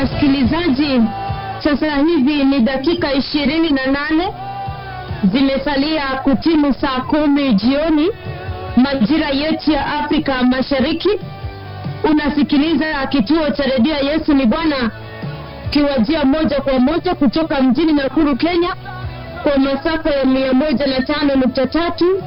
wasikilizaji, sasa hivi ni dakika 28 zimesalia kutimu saa 10 jioni majira yetu ya Afrika Mashariki. Unasikiliza kituo cha redio Yesu ni Bwana kiwajia moja kwa moja kutoka mjini Nakuru, Kenya, kwa masafa ya 105.3,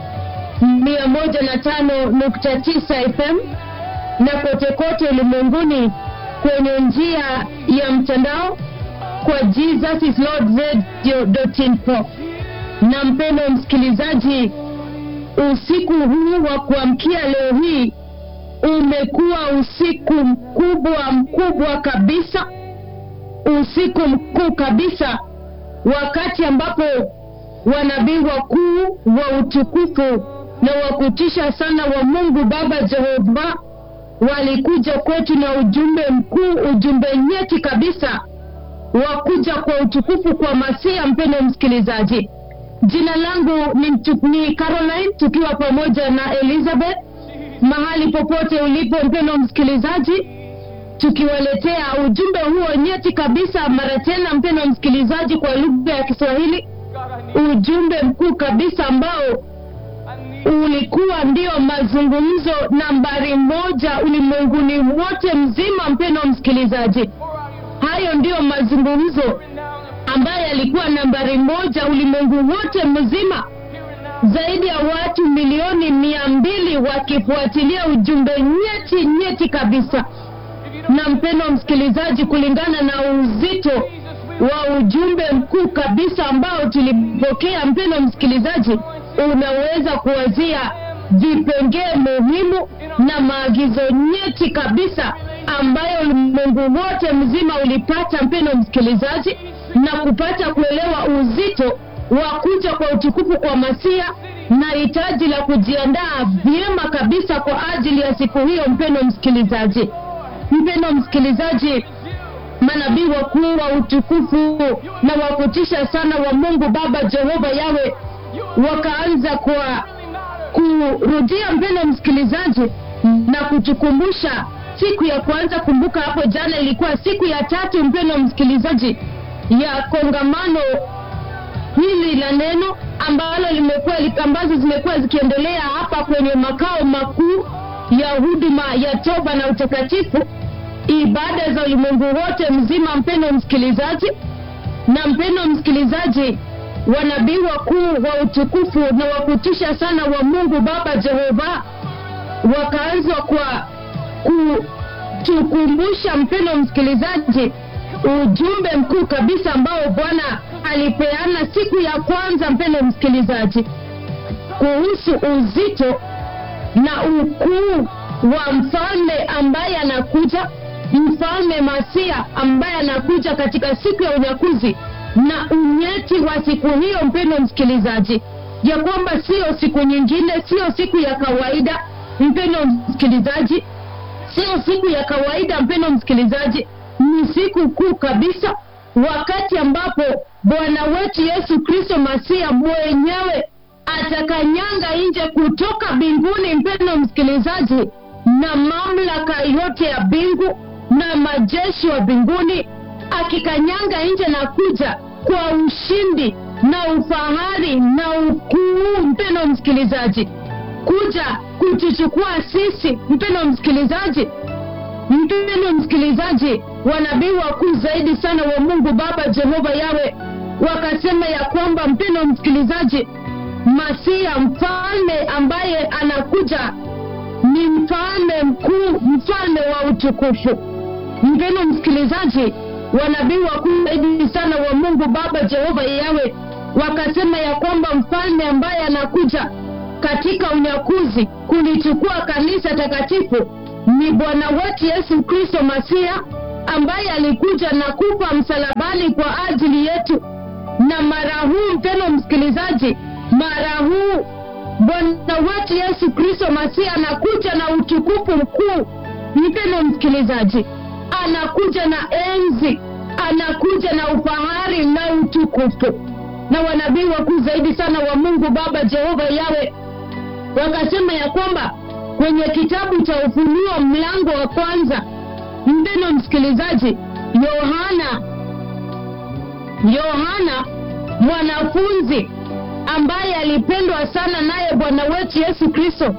105.9 FM na kote kote ulimwenguni kwenye njia ya mtandao kwa jesuslordradio.info. Na mpendwa msikilizaji, usiku huu wa kuamkia leo hii umekuwa usiku mkubwa kabisa, usiku mkuu kabisa, wakati ambapo wanabii wakuu wa utukufu na wakutisha sana wa Mungu Baba Jehova walikuja kwetu na ujumbe mkuu, ujumbe nyeti kabisa, wakuja kwa utukufu kwa Masia. Mpendwa msikilizaji, jina langu ni Caroline, tukiwa pamoja na Elizabeth, mahali popote ulipo mpendwa msikilizaji, tukiwaletea ujumbe huo nyeti kabisa mara tena mpendwa msikilizaji, kwa lugha ya Kiswahili, ujumbe mkuu kabisa ambao ulikuwa ndio mazungumzo nambari 1 ulimwenguni wote mzima. Mpendwa msikilizaji, hayo ndio mazungumzo ambayo yalikuwa nambari 1 ulimwengu wote mzima, zaidi ya watu milioni 200 wakifuatilia ujumbe nyeti kabisa. Na mpendwa msikilizaji, kulingana na uzito wa ujumbe mkuu kabisa ambao tulipokea, mpendwa msikilizaji, unaweza kuwazia vipengee muhimu na maagizo nyeti kabisa ambayo ulimwengu wote mzima ulipata, mpendwa msikilizaji, na kupata kuelewa uzito wa kuja kwa utukufu kwa Masia na hitaji la kujiandaa vyema kabisa kwa ajili ya siku hiyo. Mpendwa msikilizaji, manabii wakuu wa utukufu na wakutisha sana wa Mungu Baba Jehova Yawe wakaanza kwa kurudia, mpendwa msikilizaji, na kutukumbusha siku ya kwanza. Kumbuka hapo jana ilikuwa siku ya 3, mpendwa msikilizaji, ya kongamano hili la neno ambazo zimekuwa zikiendelea hapa kwenye makao makuu ya huduma ya toba na utakatifu, ibada za ulimwengu wote mzima. Mpendwa msikilizaji, na mpendwa msikilizaji, wanabii wakuu wa utukufu na wakutisha sana wa Mungu Baba Jehova wakaanza kwa kutukumbusha, mpendwa msikilizaji, ujumbe mkuu kabisa ambao Bwana alipeana siku ya kwanza, mpendwa msikilizaji, kuhusu uzito na ukuu wa mfalme ambaye anakuja, mfalme Masia ambaye anakuja katika siku ya unyakuzi, na unyeti wa siku hiyo, mpendwa msikilizaji, ya kwamba sio siku nyingine, sio siku ya kawaida, mpendwa msikilizaji, sio siku ya kawaida, mpendwa msikilizaji, ni siku kuu kabisa, wakati ambapo Bwana wetu Yesu Kristo Masia mwenyewe atakanyanga nje kutoka mbinguni, mpendwa msikilizaji, na mamlaka yote ya mbingu na majeshi wa mbinguni, akikanyanga nje na kuja kwa ushindi na ufahari na ukuu, mpendwa msikilizaji, kuja kutuchukua sisi, mpendwa msikilizaji. Mpendwa msikilizaji, wanabii wakuu zaidi sana wa Mungu Baba Jehova Yawe wakasema ya kwamba, mpendwa msikilizaji, Masia, mfalme ambaye anakuja, ni mfalme mkuu, mfalme wa utukufu. Mpendwa msikilizaji, wanabii wakuu zaidi sana wa Mungu Baba Jehova Yawe wakasema ya kwamba mfalme ambaye anakuja katika unyakuzi kulichukua kanisa takatifu ni Bwana wetu Yesu Kristo Masia, ambaye alikuja na kufa msalabani kwa ajili yetu. Na mara huu, mpendwa msikilizaji, mara huu Bwana wetu Yesu Kristo Masia anakuja na utukufu mkuu, mpendwa msikilizaji, anakuja na enzi, anakuja na ufahari na utukufu. Na wanabii wakuu zaidi sana wa Mungu Baba Jehova Yawe wakasema ya kwamba kwenye kitabu cha Ufunuo mlango wa 1, mpendwa msikilizaji, Yohana mwanafunzi ambaye alipendwa sana naye Bwana wetu Yesu Kristo.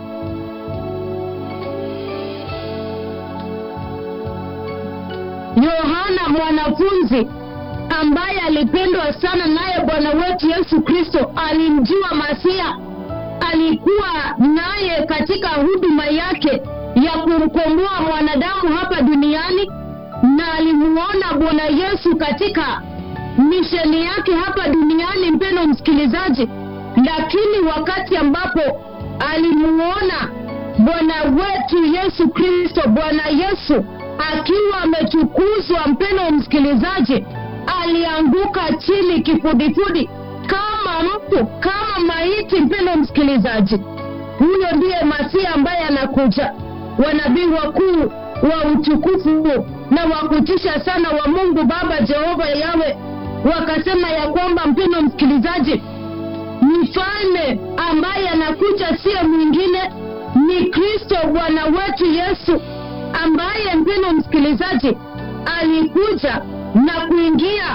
Yohana mwanafunzi ambaye alipendwa sana naye Bwana wetu Yesu Kristo, alimjua Masia, alikuwa naye katika huduma yake ya kumkomboa mwanadamu hapa duniani, na alimuona Bwana Yesu katika misheni yake hapa duniani, mpendwa msikilizaji. Lakini wakati ambapo alimuona Bwana wetu Yesu Kristo, Bwana Yesu akiwa ametukuzwa, mpendwa msikilizaji, alianguka chini kifudifudi kama mtu, kama maiti, mpendwa msikilizaji. Huyo ndiye Masia ambaye anakuja. Wanabii wakuu wa utukufu na wakutisha sana wa Mungu Baba Jehova Yawe wakasema ya kwamba, mpendwa msikilizaji, mfalme ambaye anakuja sio mwingine, ni Kristo Bwana wetu Yesu, ambaye, mpendwa msikilizaji, alikuja na kuingia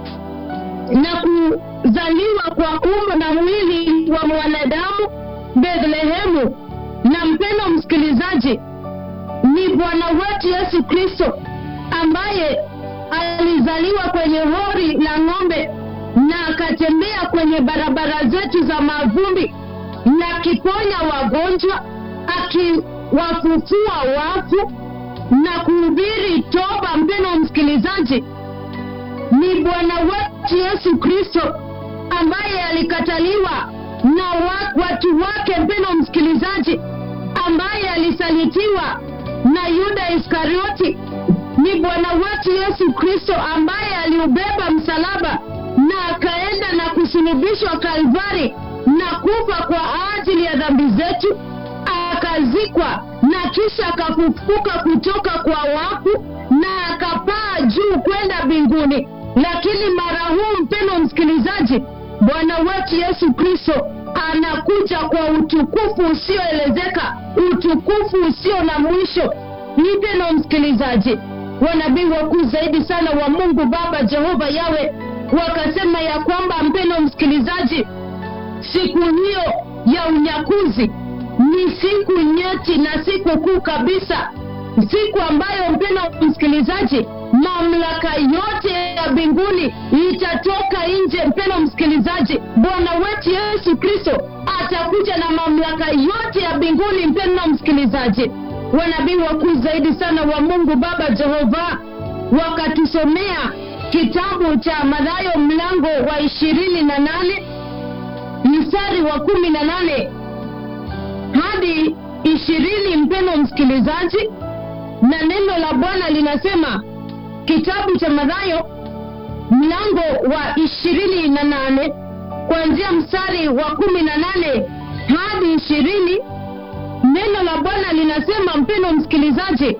na kuzaliwa kwa umbo na mwili wa mwanadamu Bethlehemu. Na mpendwa msikilizaji, ni Bwana wetu Yesu Kristo ambaye alizaliwa kwenye hori la ng'ombe na akatembea kwenye barabara zetu za mavumbi, na akiponya wagonjwa, akiwafufua wafu na kuhubiri toba. Mpendwa msikilizaji, ni Bwana wetu Yesu Kristo ambaye alikataliwa na watu wake, mpendwa msikilizaji, ambaye alisalitiwa na Yuda Iskarioti. Ni Bwana wetu Yesu Kristo ambaye aliubeba msalaba na akaenda na kusulubishwa Kalvari na kufa kwa ajili ya dhambi zetu, akazikwa na kisha akafufuka kutoka kwa wafu na akapaa juu kwenda mbinguni. Lakini mara huu, mpendwa msikilizaji, Bwana wetu Yesu Kristo anakuja kwa utukufu usioelezeka, utukufu usio na mwisho. Mpendwa msikilizaji, wanabii wakuu zaidi sana wa Mungu Baba Jehova Yawe wakasema ya kwamba, mpendwa msikilizaji, siku hiyo ya unyakuzi ni siku nyeti na siku kuu kabisa, siku ambayo, mpendwa msikilizaji, mamlaka yote ya mbinguni itatoka nje. Mpendwa msikilizaji, Bwana wetu Yesu Kristo atakuja na mamlaka yote ya mbinguni. Mpendwa msikilizaji, wanabii wakuu zaidi sana wa Mungu Baba Jehova wakatusomea kitabu cha Mathayo mlango wa 28 mstari wa 18 hadi 20. Mpendwa msikilizaji, na neno la Bwana linasema, kitabu cha Mathayo mlango wa 28 kuanzia mstari wa 18 hadi 20. Neno la Bwana linasema, mpendwa msikilizaji,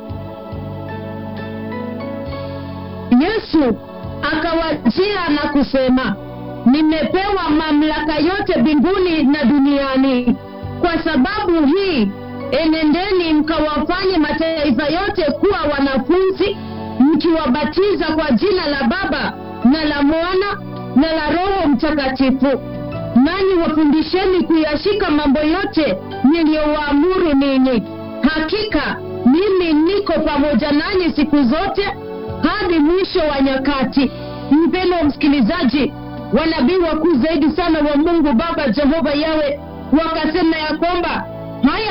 Yesu akawajia na kusema, nimepewa mamlaka yote mbinguni na duniani. Kwa sababu hii, enendeni mkawafanye mataifa yote kuwa wanafunzi, mkiwabatiza kwa jina la Baba na la Mwana na la Roho Mtakatifu, nanyi wafundisheni kuyashika mambo yote niliyowaamuru ninyi. Hakika mimi niko pamoja nanyi siku zote hadi mwisho wa nyakati. Mpendwa msikilizaji, wanabii wakuu zaidi sana wa Mungu Baba Jehova Yawe wakasema ya kwamba haya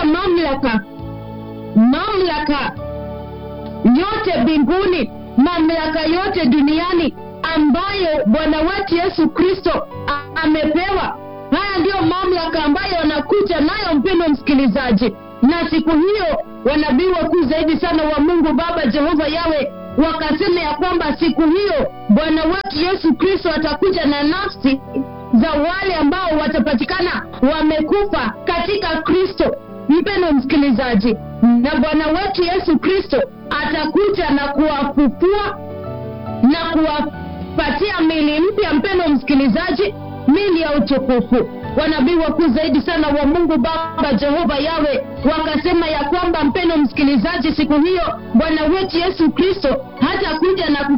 mamlaka yote mbinguni, mamlaka yote duniani ambayo Bwana wetu Yesu Kristo amepewa, haya ndio mamlaka ambayo anakuja nayo, mpendwa msikilizaji. Na siku hiyo wanabii wakuu zaidi sana wa Mungu Baba Jehova Yawe wakasema ya kwamba siku hiyo Bwana wetu Yesu Kristo atakuja na nafsi za wale ambao watapatikana wamekufa katika Kristo. Mpendwa msikilizaji, na Bwana wetu Yesu Kristo atakuja na kuwafufua na kuwapatia miili mpya, mpendwa msikilizaji, miili ya utukufu. Wanabii wakuu zaidi sana wa Mungu Baba Jehova Yawe wakasema ya kwamba, mpendwa msikilizaji, siku hiyo Bwana wetu Yesu Kristo hatakuja na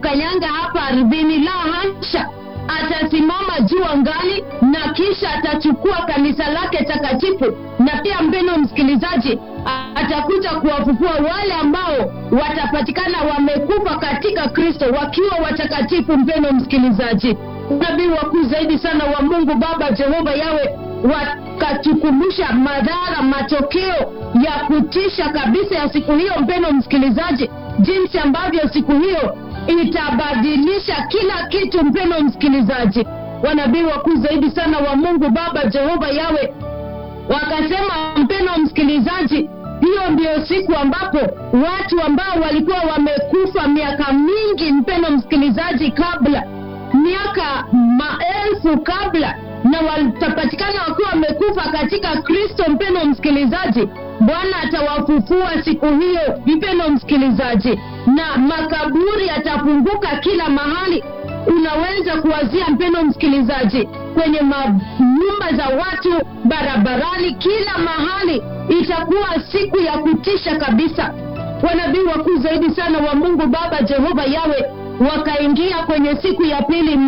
kukanyanga hapa ardhini, la hasha. Atasimama juu angani na kisha atachukua kanisa lake takatifu, na pia mpendwa msikilizaji, atakuja kuwafufua wale ambao watapatikana wamekufa katika Kristo wakiwa watakatifu. Mpendwa msikilizaji, nabii wakuu zaidi sana wa Mungu Baba Jehova Yawe wakatukumbusha madhara, matokeo ya kutisha kabisa ya siku hiyo. Mpendwa msikilizaji, jinsi ambavyo siku hiyo itabadilisha kila kitu. Mpendwa msikilizaji, wanabii wakuu zaidi sana wa Mungu Baba Jehova Yawe wakasema, mpendwa msikilizaji, hiyo ndio siku ambapo watu ambao walikuwa wamekufa miaka mingi, mpendwa msikilizaji, kabla, miaka maelfu kabla, na watapatikana wakiwa wamekufa katika Kristo. Mpendwa msikilizaji, Bwana atawafufua siku hiyo, mpendwa msikilizaji, na makaburi yatafunguka kila mahali. Unaweza kuwazia, mpendwa msikilizaji, kwenye nyumba za watu, barabarani, kila mahali itakuwa siku ya kutisha kabisa. Wanabii wakuu zaidi sana wa Mungu Baba Jehova Yawe wakaingia kwenye siku ya pili,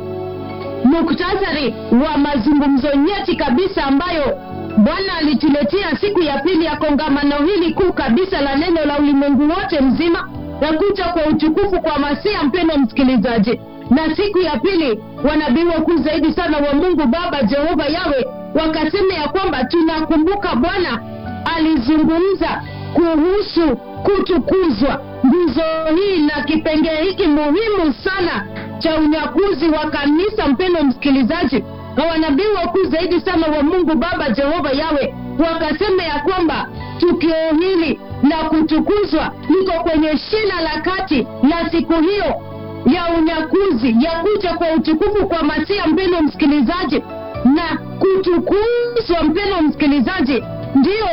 muktasari wa mazungumzo nyeti kabisa ambayo Bwana alituletea siku ya pili ya kongamano hili kuu kabisa la neno la ulimwengu wote mzima, na kuja kwa utukufu kwa Masia. Mpendwa msikilizaji, na siku ya pili wanabii wakuu zaidi sana wa Mungu Baba Jehova Yawe wakasema ya kwamba tunakumbuka Bwana alizungumza kuhusu kutukuzwa. Nguzo hii na kipengele hiki muhimu sana cha unyakuzi wa kanisa, mpendwa msikilizaji, na wanabii wakuu zaidi sana wa Mungu Baba Jehova Yawe wakasema ya kwamba tukio hili la kutukuzwa liko kwenye shina la kati la siku hiyo ya unyakuzi, ya kuja kwa utukufu kwa Masia. Mpendwa msikilizaji, na kutukuzwa, mpendwa msikilizaji, ndio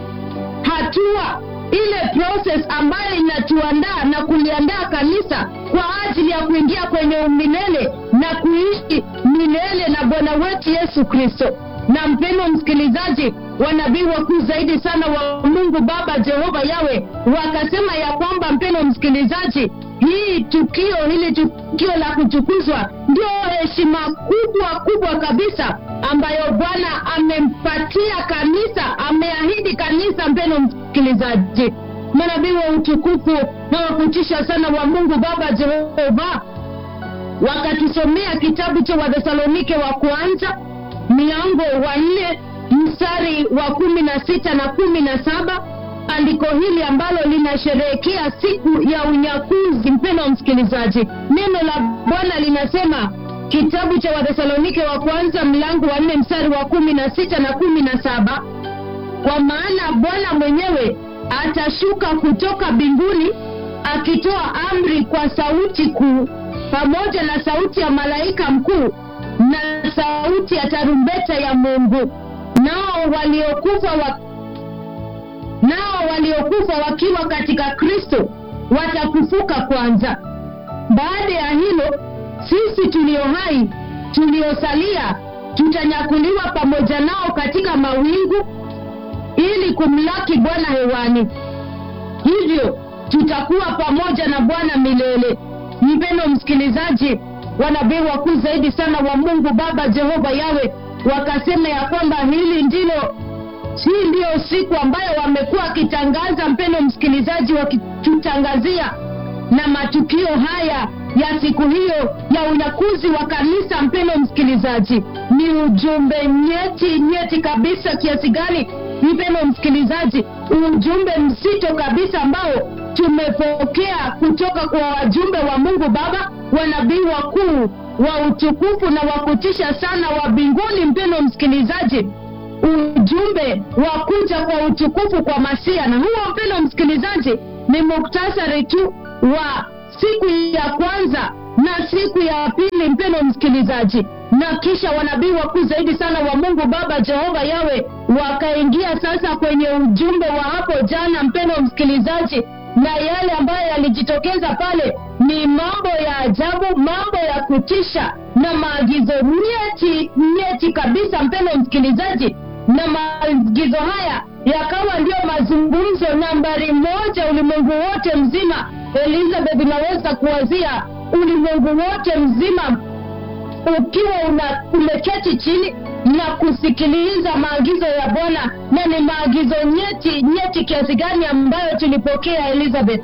hatua, ile process ambayo inatuandaa na kuliandaa kanisa kwa ajili ya kuingia kwenye umilele na kuishi milele na Bwana wetu Yesu Kristo. Na mpendwa msikilizaji, wanabii wakuu zaidi sana wa Mungu Baba Jehova Yawe wakasema ya kwamba, mpendwa msikilizaji, hili tukio la kutukuzwa ndio heshima kubwa kabisa ambayo Bwana amempatia kanisa, ameahidi kanisa. Mpendwa msikilizaji, manabii wa utukufu na wakutisha sana wa Mungu Baba Jehova wakatusomea kitabu cha Wathesalonike wa kwanza mlango wa 4 mstari wa 16 na 17, andiko hili ambalo linasherehekea siku ya unyakuzi. Mpendwa msikilizaji, neno la Bwana linasema, kitabu cha Wathesalonike wa kwanza mlango wa 4 mstari wa 16 na 17, kwa maana Bwana mwenyewe atashuka kutoka mbinguni akitoa amri kwa sauti kuu, pamoja na sauti ya malaika mkuu na sauti ya tarumbeta ya Mungu. Nao waliokufa wakiwa katika Kristo watafufuka kwanza. Baada ya hilo, sisi tulio hai tuliosalia tutanyakuliwa pamoja nao katika mawingu ili kumlaki Bwana hewani. Hivyo tutakuwa pamoja na Bwana milele. Mpendwa msikilizaji, wanabii wakuu zaidi sana wa Mungu Baba Jehova Yawe wakasema ya kwamba hii ndio siku ambayo wamekuwa wakitangaza, mpendwa msikilizaji, wakitutangazia na matukio haya ya siku hiyo ya unyakuzi wa kanisa. Mpendwa msikilizaji, ni ujumbe nyeti kabisa kiasi gani, mpendwa msikilizaji, ujumbe mzito kabisa ambao tumepokea kutoka kwa wajumbe wa Mungu Baba, wanabii wakuu wa utukufu na wakutisha sana wa mbinguni. Mpendwa msikilizaji, ujumbe wa kuja kwa utukufu kwa Masia. Na huo, mpendwa msikilizaji, ni muktasari tu wa siku ya kwanza na siku ya pili, mpendwa msikilizaji. Na kisha wanabii wakuu zaidi sana wa Mungu Baba Jehova Yawe wakaingia sasa kwenye ujumbe wa hapo jana, mpendwa msikilizaji, na yale ambayo yalijitokeza pale ni mambo ya ajabu, mambo ya kutisha na maagizo nyeti kabisa, mpendwa msikilizaji. Na maagizo haya yakawa ndio mazungumzo nambari 1 ulimwengu wote mzima. Elizabeth, unaweza kuwazia ulimwengu wote mzima ukiwa umeketi chini na kusikiliza maagizo ya Bwana, na ni maagizo nyeti kiasi gani ambayo tulipokea, Elizabeth?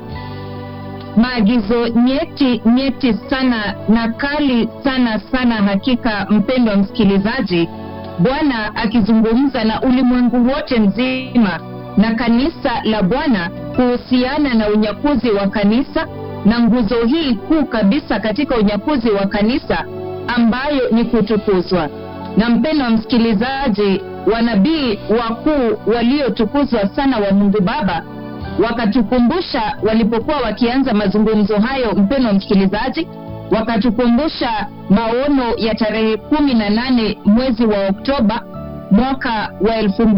Maagizo nyeti sana na kali sana hakika, mpendwa msikilizaji. Bwana akizungumza na ulimwengu wote mzima na kanisa la Bwana kuhusiana na unyakuzi wa kanisa na nguzo hii kuu kabisa katika unyakuzi wa kanisa ambayo ni kutukuzwa. Na mpendwa msikilizaji, wanabii wakuu waliotukuzwa sana wa Mungu Baba wakatukumbusha walipokuwa wakianza mazungumzo hayo, mpendwa msikilizaji, wakatukumbusha maono ya tarehe 18 mwezi wa Oktoba mwaka wa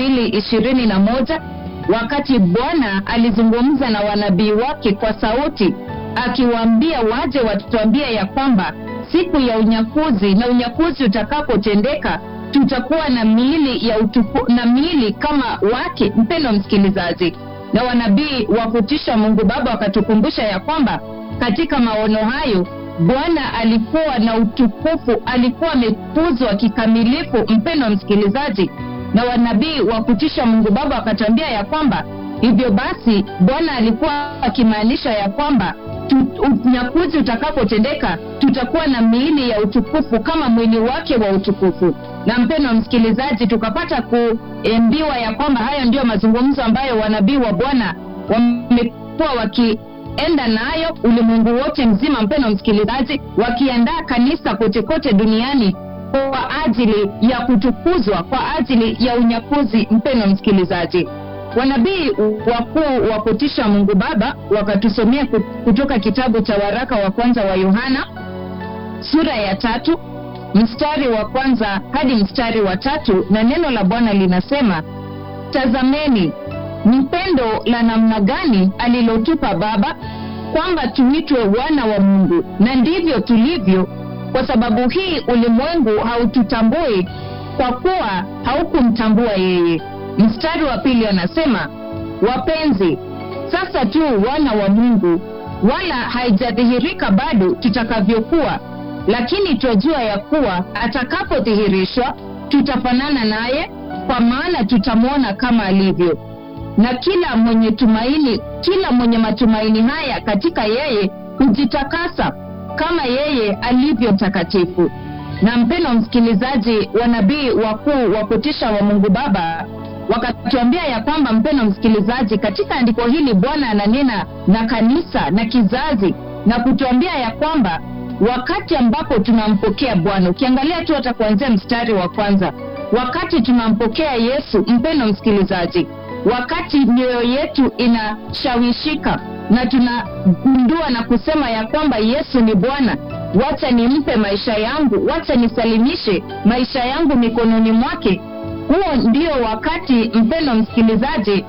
2021, wakati Bwana alizungumza na wanabii wake kwa sauti akiwaambia waje watuambia ya kwamba siku ya unyakuzi na unyakuzi utakapotendeka tutakuwa na miili ya na miili kama wake, mpendwa msikilizaji. Na wanabii wa kutisha Mungu Baba wakatukumbusha ya kwamba katika maono hayo Bwana alikuwa na utukufu, alikuwa amekuzwa kikamilifu, mpendwa msikilizaji. Na wanabii wa kutisha Mungu Baba wakatuambia ya kwamba hivyo basi Bwana alikuwa akimaanisha ya kwamba unyakuzi utakapotendeka tutakuwa na miili ya utukufu kama mwili wake wa utukufu. Na mpendwa msikilizaji, tukapata kuambiwa ya kwamba hayo ndio mazungumzo ambayo wanabii wa Bwana wamekuwa wakienda nayo ulimwengu wote mzima, mpendwa msikilizaji, wakiandaa kanisa kote duniani kwa ajili ya kutukuzwa, kwa ajili ya unyakuzi, mpendwa msikilizaji. Wanabii wakuu wa kutisha Mungu Baba wakatusomea kutoka kitabu cha waraka wa kwanza wa Yohana sura ya 3 mstari wa 1 hadi mstari wa 3, na neno la Bwana linasema, tazameni ni pendo la namna gani alilotupa Baba kwamba tuitwe wana wa Mungu, na ndivyo tulivyo. Kwa sababu hii ulimwengu haututambui kwa kuwa haukumtambua yeye. Mstari wa 2 anasema, wapenzi, sasa tu wana wa Mungu, wala haijadhihirika bado tutakavyokuwa, lakini twajua ya kuwa atakapodhihirishwa tutafanana naye, kwa maana tutamwona kama alivyo. Na kila mwenye matumaini haya katika yeye hujitakasa kama yeye alivyo mtakatifu. Na mpendwa msikilizaji, wanabii wakuu wa kutisha wa Mungu Baba wakatuambia ya kwamba, mpendwa msikilizaji, katika andiko hili Bwana ananena na kanisa na kizazi na kutuambia ya kwamba wakati ambapo tunampokea Bwana, ukiangalia tu hata kuanzia mstari wa 1, wakati tunampokea Yesu, mpendwa msikilizaji, wakati mioyo yetu inashawishika na tunagundua na kusema ya kwamba Yesu ni Bwana, wacha nimpe maisha yangu, wacha nisalimishe maisha yangu mikononi mwake, huo ndio wakati, mpendwa msikilizaji,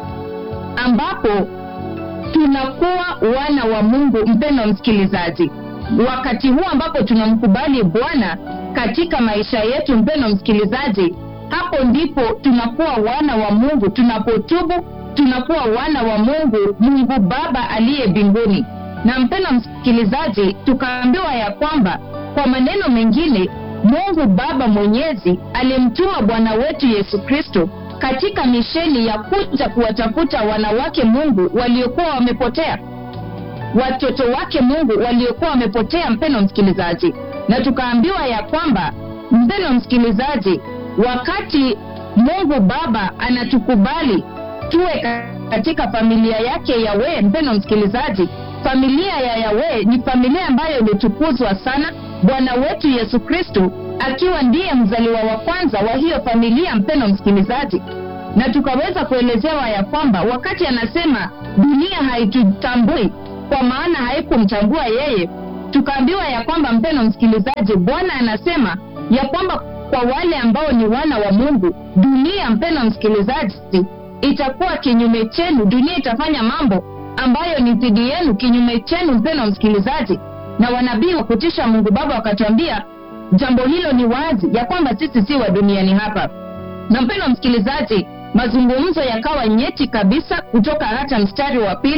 ambapo tunakuwa wana wa Mungu. Mpendwa msikilizaji, wakati huu ambapo tunamkubali Bwana katika maisha yetu, mpendwa msikilizaji, hapo ndipo tunakuwa wana wa Mungu. Tunapotubu tunakuwa wana wa Mungu, Mungu Baba aliye mbinguni. Na mpendwa msikilizaji, tukaambiwa ya kwamba kwa maneno mengine, Mungu Baba Mwenyezi alimtuma Bwana wetu Yesu Kristo katika misheni ya kuja kuwatafuta wanawake Mungu waliokuwa wamepotea, watoto wake Mungu waliokuwa wamepotea, mpendwa msikilizaji. Na tukaambiwa ya kwamba, mpendwa msikilizaji, wakati Mungu Baba anatukubali tuwe katika familia yake Yahweh, mpendwa msikilizaji, familia ya Yahweh ni familia ambayo imetukuzwa sana, Bwana wetu Yesu Kristo akiwa ndiye mzaliwa wa kwanza wa hiyo familia, mpendwa msikilizaji. Na tukaweza kuelezewa ya kwamba wakati anasema dunia haitutambui kwa maana haikumtambua yeye, tukaambiwa ya kwamba, mpendwa msikilizaji, Bwana anasema ya kwamba kwa wale ambao ni wana wa Mungu, dunia, mpendwa msikilizaji, itakuwa kinyume chenu. Dunia itafanya mambo ambayo ni dhidi yenu, kinyume chenu, mpendwa msikilizaji. Na wanabii wa kutisha Mungu Baba wakatuambia jambo hilo ni wazi ya kwamba sisi si wa duniani hapa. Na mpendwa msikilizaji, mazungumzo yakawa nyeti kabisa kutoka hata mstari wa 2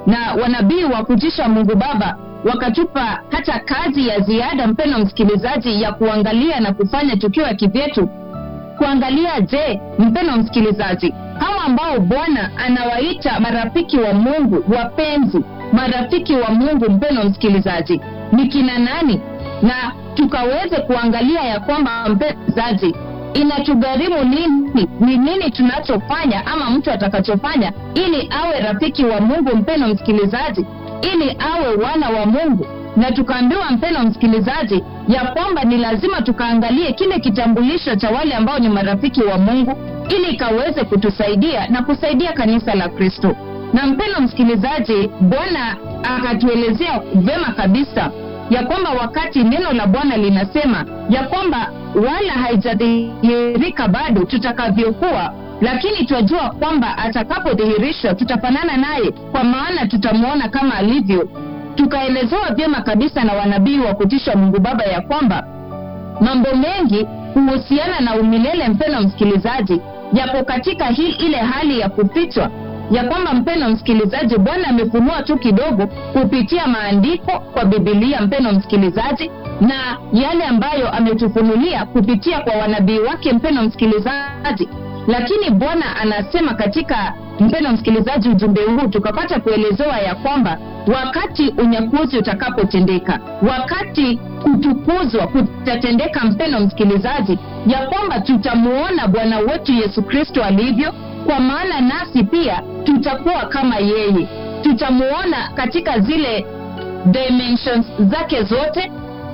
na wanabii wa kutisha Mungu Baba wakatupa hata kazi ya ziada, mpendwa msikilizaji, ya kuangalia na kufanya tukiwa kivyetu, kuangalia, je, mpendwa msikilizaji, hawa ambao Bwana anawaita marafiki wa Mungu, wapenzi, marafiki wa Mungu, mpendwa msikilizaji, ni kina nani? Na tukaweze kuangalia ya kwamba, mpenzaji, inatugharimu nini, ni nini tunachofanya ama mtu atakachofanya ili awe rafiki wa Mungu, mpendwa msikilizaji, ili awe wana wa Mungu. Na tukaambiwa, mpendwa msikilizaji, ya kwamba ni lazima tukaangalie kile kitambulisho cha wale ambao ni marafiki wa Mungu, ili ikaweze kutusaidia na kusaidia kanisa la Kristo. Na mpendwa msikilizaji, Bwana akatuelezea vyema kabisa ya kwamba wakati neno la Bwana linasema ya kwamba wala haijadhihirika bado tutakavyokuwa, lakini twajua kwamba atakapodhihirishwa tutafanana naye, kwa maana tutamuona kama alivyo. Tukaelezewa vyema kabisa na wanabii wa kutisha Mungu Baba ya kwamba mambo mengi kuhusiana na umilele, mpendwa msikilizaji, yapo katika ile hali ya kufichwa, ya kwamba, mpendwa msikilizaji, Bwana amefunua tu kidogo kupitia maandiko kwa Biblia, mpendwa msikilizaji, na yale ambayo ametufunulia kupitia kwa wanabii wake, mpendwa msikilizaji. Lakini Bwana anasema katika, mpendwa msikilizaji, ujumbe huu tukapata kuelezewa ya kwamba wakati unyakuzi utakapotendeka, wakati kutukuzwa kutatendeka, mpendwa msikilizaji, ya kwamba tutamuona Bwana wetu Yesu Kristo alivyo, kwa maana nasi pia tutakuwa kama yeye. Tutamuona katika zile dimensions zake zote,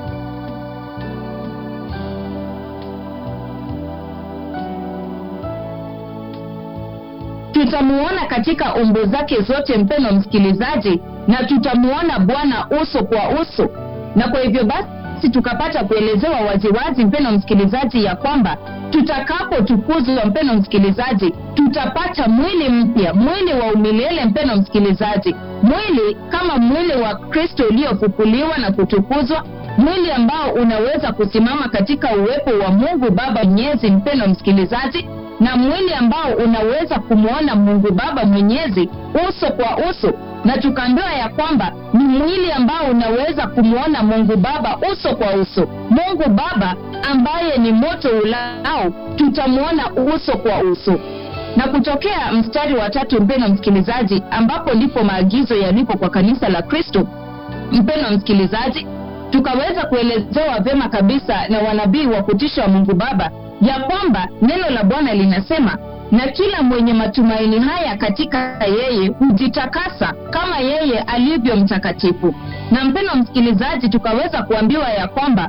tutamuona katika umbo zake zote, mpendwa msikilizaji, na tutamuona Bwana uso kwa uso. Na kwa hivyo basi tukapata kuelezewa waziwazi, mpendwa msikilizaji, ya kwamba tutakapotukuzwa, mpendwa msikilizaji, tutapata mwili mpya, mwili wa umilele, mpendwa msikilizaji, mwili kama mwili wa Kristo uliofufuliwa na kutukuzwa, mwili ambao unaweza kusimama katika uwepo wa Mungu Baba Mwenyezi, mpendwa msikilizaji, na mwili ambao unaweza kumuona Mungu Baba Mwenyezi uso kwa uso. Na tukaambiwa ya kwamba ni mwili ambao unaweza kumuona Mungu Baba uso kwa uso. Mungu Baba ambaye ni moto ulao, tutamuona uso kwa uso. Na kutokea mstari wa 3, mpendwa msikilizaji, ambapo ndipo maagizo yalipo kwa kanisa la Kristo, mpendwa msikilizaji, tukaweza kuelezewa vyema kabisa na wanabii wa kutisha Mungu Baba ya kwamba neno la Bwana linasema, na kila mwenye matumaini haya katika yeye hujitakasa kama yeye alivyo mtakatifu. Na mpendwa msikilizaji, tukaweza kuambiwa ya kwamba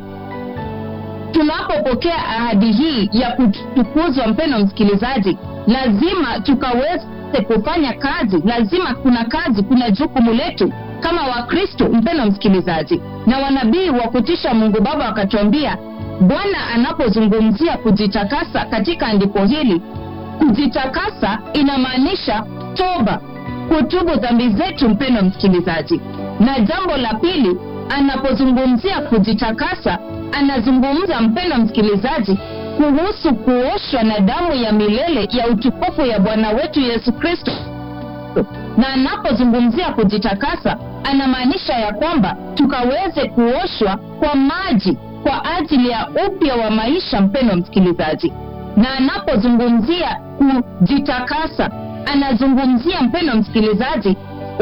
tunapopokea ahadi hii ya kutukuzwa, mpendwa msikilizaji, lazima tukaweze kufanya kazi. Lazima kuna jukumu letu kama Wakristo, mpendwa msikilizaji. Na wanabii wa kutisha Mungu Baba wakatuambia, Bwana anapozungumzia kujitakasa katika andiko hili, kujitakasa inamaanisha toba, kutubu dhambi zetu, mpendwa msikilizaji. Na jambo la pili, anapozungumzia kujitakasa, anazungumza, mpendwa msikilizaji, kuhusu kuoshwa na damu ya milele ya utukufu ya Bwana wetu Yesu Kristo. Na anapozungumzia kujitakasa, anamaanisha ya kwamba tukaweze kuoshwa kwa maji kwa ajili ya upya wa maisha, mpendwa msikilizaji. Na anapozungumzia kujitakasa, anazungumzia, mpendwa msikilizaji,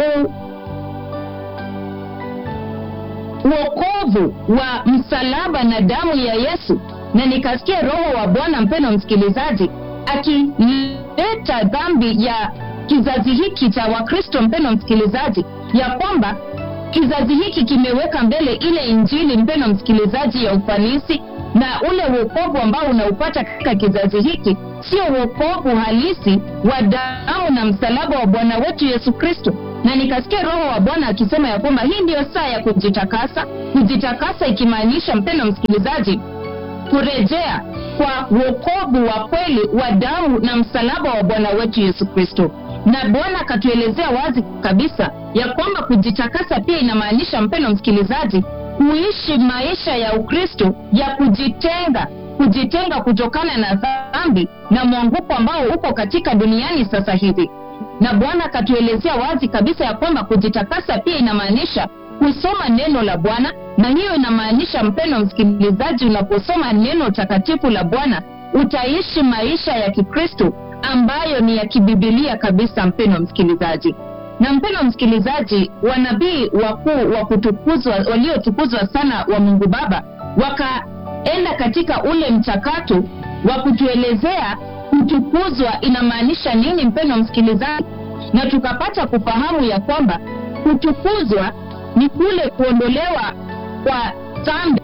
wokovu wa msalaba na damu ya Yesu. Na nikasikia Roho wa Bwana, mpendwa msikilizaji, akileta dhambi ya kizazi hiki cha Wakristo, mpendwa msikilizaji, ya kwamba kizazi hiki kimeweka mbele ile injili, mpendwa msikilizaji, ya ufanisi, na ule wokovu ambao unaupata katika kizazi hiki sio wokovu halisi wa damu na msalaba wa Bwana wetu Yesu Kristo. Na nikasikia Roho wa Bwana akisema ya kwamba hii ndio saa ya kujitakasa. Kujitakasa ikimaanisha, mpendwa msikilizaji, kurejea kwa wokovu wa kweli wa damu na msalaba wa Bwana wetu Yesu Kristo. Na Bwana akatuelezea wazi kabisa ya kwamba kujitakasa pia inamaanisha, mpendwa msikilizaji, kuishi maisha ya Ukristo ya kujitenga kutokana na dhambi na mwanguko ambao uko katika duniani sasa hivi. na Bwana akatuelezea wazi kabisa ya kwamba kujitakasa pia inamaanisha kusoma neno la Bwana, na hiyo inamaanisha, mpendwa msikilizaji, unaposoma neno takatifu la Bwana utaishi maisha ya Kikristo ambayo ni ya kibibilia kabisa, mpendwa msikilizaji. Na mpendwa msikilizaji, wanabii wakuu wa kutukuzwa, waliotukuzwa sana wa Mungu Baba, wakaenda katika ule mchakato wa kutuelezea kutukuzwa inamaanisha nini, mpendwa msikilizaji, na tukapata kufahamu ya kwamba kutukuzwa ni kule kuondolewa kwa dhambi,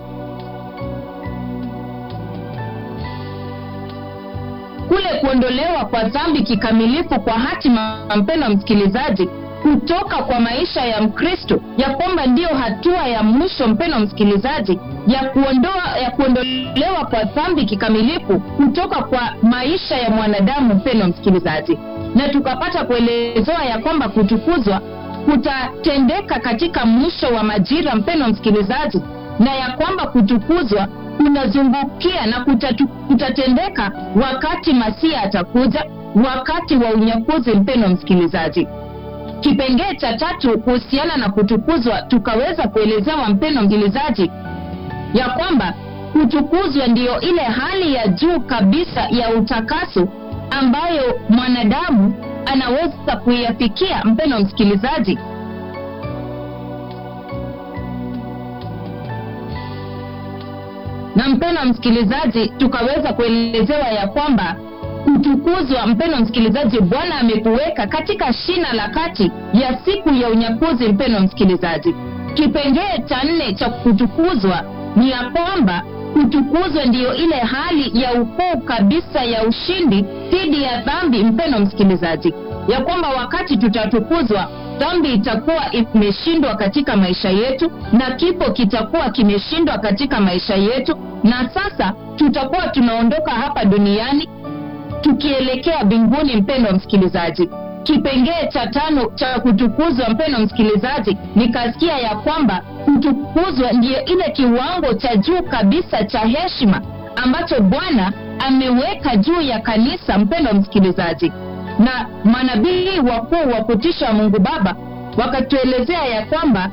kule kuondolewa kwa dhambi kikamilifu kwa hatima, mpendwa msikilizaji, kutoka kwa maisha ya Mkristo, ya kwamba ndiyo hatua ya mwisho, mpendwa msikilizaji, ya kuondolewa kwa dhambi kikamilifu kutoka kwa maisha ya mwanadamu, mpendwa msikilizaji. Na tukapata kuelezewa ya kwamba kutukuzwa kutatendeka katika mwisho wa majira, mpendwa msikilizaji, na ya kwamba kutukuzwa kunazungukia na kutatendeka wakati Masia atakuja, wakati wa unyakuzi, mpendwa msikilizaji. Kipengee cha 3 kuhusiana na kutukuzwa, tukaweza kuelezewa, mpendwa msikilizaji, ya kwamba kutukuzwa ndiyo ile hali ya juu kabisa ya utakaso ambayo mwanadamu anaweza kuyafikia, mpendwa msikilizaji. Na mpendwa msikilizaji, tukaweza kuelezewa ya kwamba kutukuzwa, mpendwa msikilizaji, Bwana amekuweka katika shina la kati ya siku ya unyakuzi, mpendwa msikilizaji. Kipengee cha 4 cha kutukuzwa ni ya kwamba kutukuzwa ndiyo ile hali ya ukuu kabisa ya ushindi dhidi ya dhambi, mpendwa msikilizaji, ya kwamba wakati tutatukuzwa, dhambi itakuwa imeshindwa katika maisha yetu, na kifo kitakuwa kimeshindwa katika maisha yetu, na sasa tutakuwa tunaondoka hapa duniani tukielekea mbinguni, mpendwa msikilizaji. Kipengee cha 5 cha kutukuzwa, mpendwa msikilizaji, nikasikia ya kwamba kutukuzwa ndiyo ile kiwango cha juu kabisa cha heshima ambacho Bwana ameweka juu ya kanisa, mpendwa msikilizaji. Na manabii wakuu wa kutisha Mungu Baba wakatuelezea ya kwamba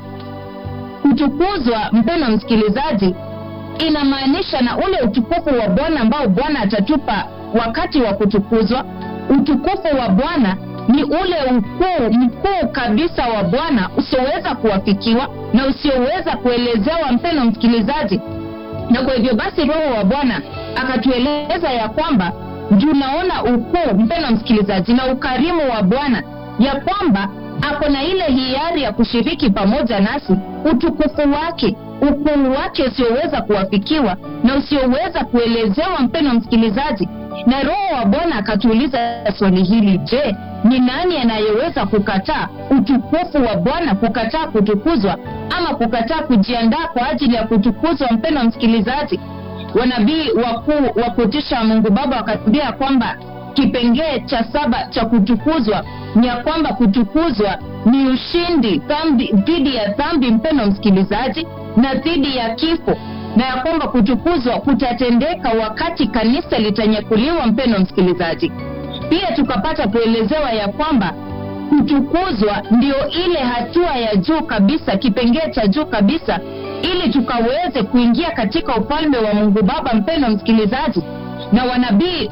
kutukuzwa, mpendwa msikilizaji, inamaanisha na ule utukufu wa Bwana ambao Bwana atatupa wakati wa kutukuzwa. Utukufu wa Bwana ni ule ukuu mkuu kabisa wa Bwana usioweza kuwafikiwa na usioweza kuelezewa, mpendwa msikilizaji. Na kwa hivyo basi Roho wa Bwana akatueleza ya kwamba tunaona ukuu, mpendwa msikilizaji, na ukarimu wa Bwana, ya kwamba ako na ile hiari ya kushiriki pamoja nasi utukufu wake, ukuu wake usioweza kuwafikiwa na usioweza kuelezewa, mpendwa msikilizaji. Na Roho wa Bwana akatuuliza swali hili: je, ni nani anayeweza kukataa utukufu wa Bwana, kukataa kutukuzwa, ama kukataa kujiandaa kwa ajili ya kutukuzwa, mpendwa msikilizaji? Wanabii wakuu wa kutisha Mungu Baba wakatuambia kwamba kipengee cha 7 cha kutukuzwa ni ya kwamba kutukuzwa ni ushindi dhidi ya dhambi, mpendwa msikilizaji, na dhidi ya kifo, na ya kwamba kutukuzwa kutatendeka wakati kanisa litanyakuliwa, mpendwa msikilizaji. Pia tukapata kuelezewa ya kwamba kutukuzwa ndio ile hatua ya juu kabisa, kipengee cha juu kabisa, ili tukaweze kuingia katika ufalme wa Mungu Baba, mpendwa msikilizaji. Na wanabii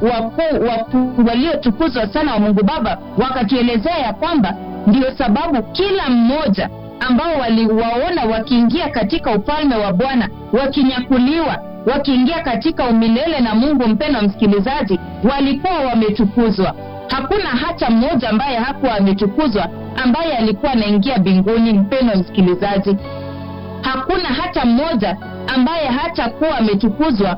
wakuu waliotukuzwa sana wa Mungu Baba wakatuelezea ya kwamba ndio sababu kila mmoja ambao waliwaona wakiingia katika ufalme wa Bwana, wakinyakuliwa, wakiingia katika umilele na Mungu, mpendwa msikilizaji, walikuwa wametukuzwa. Hakuna hata mmoja ambaye hakuwa ametukuzwa ambaye alikuwa anaingia mbinguni, mpendwa msikilizaji. Hakuna hata mmoja ambaye hatakuwa ametukuzwa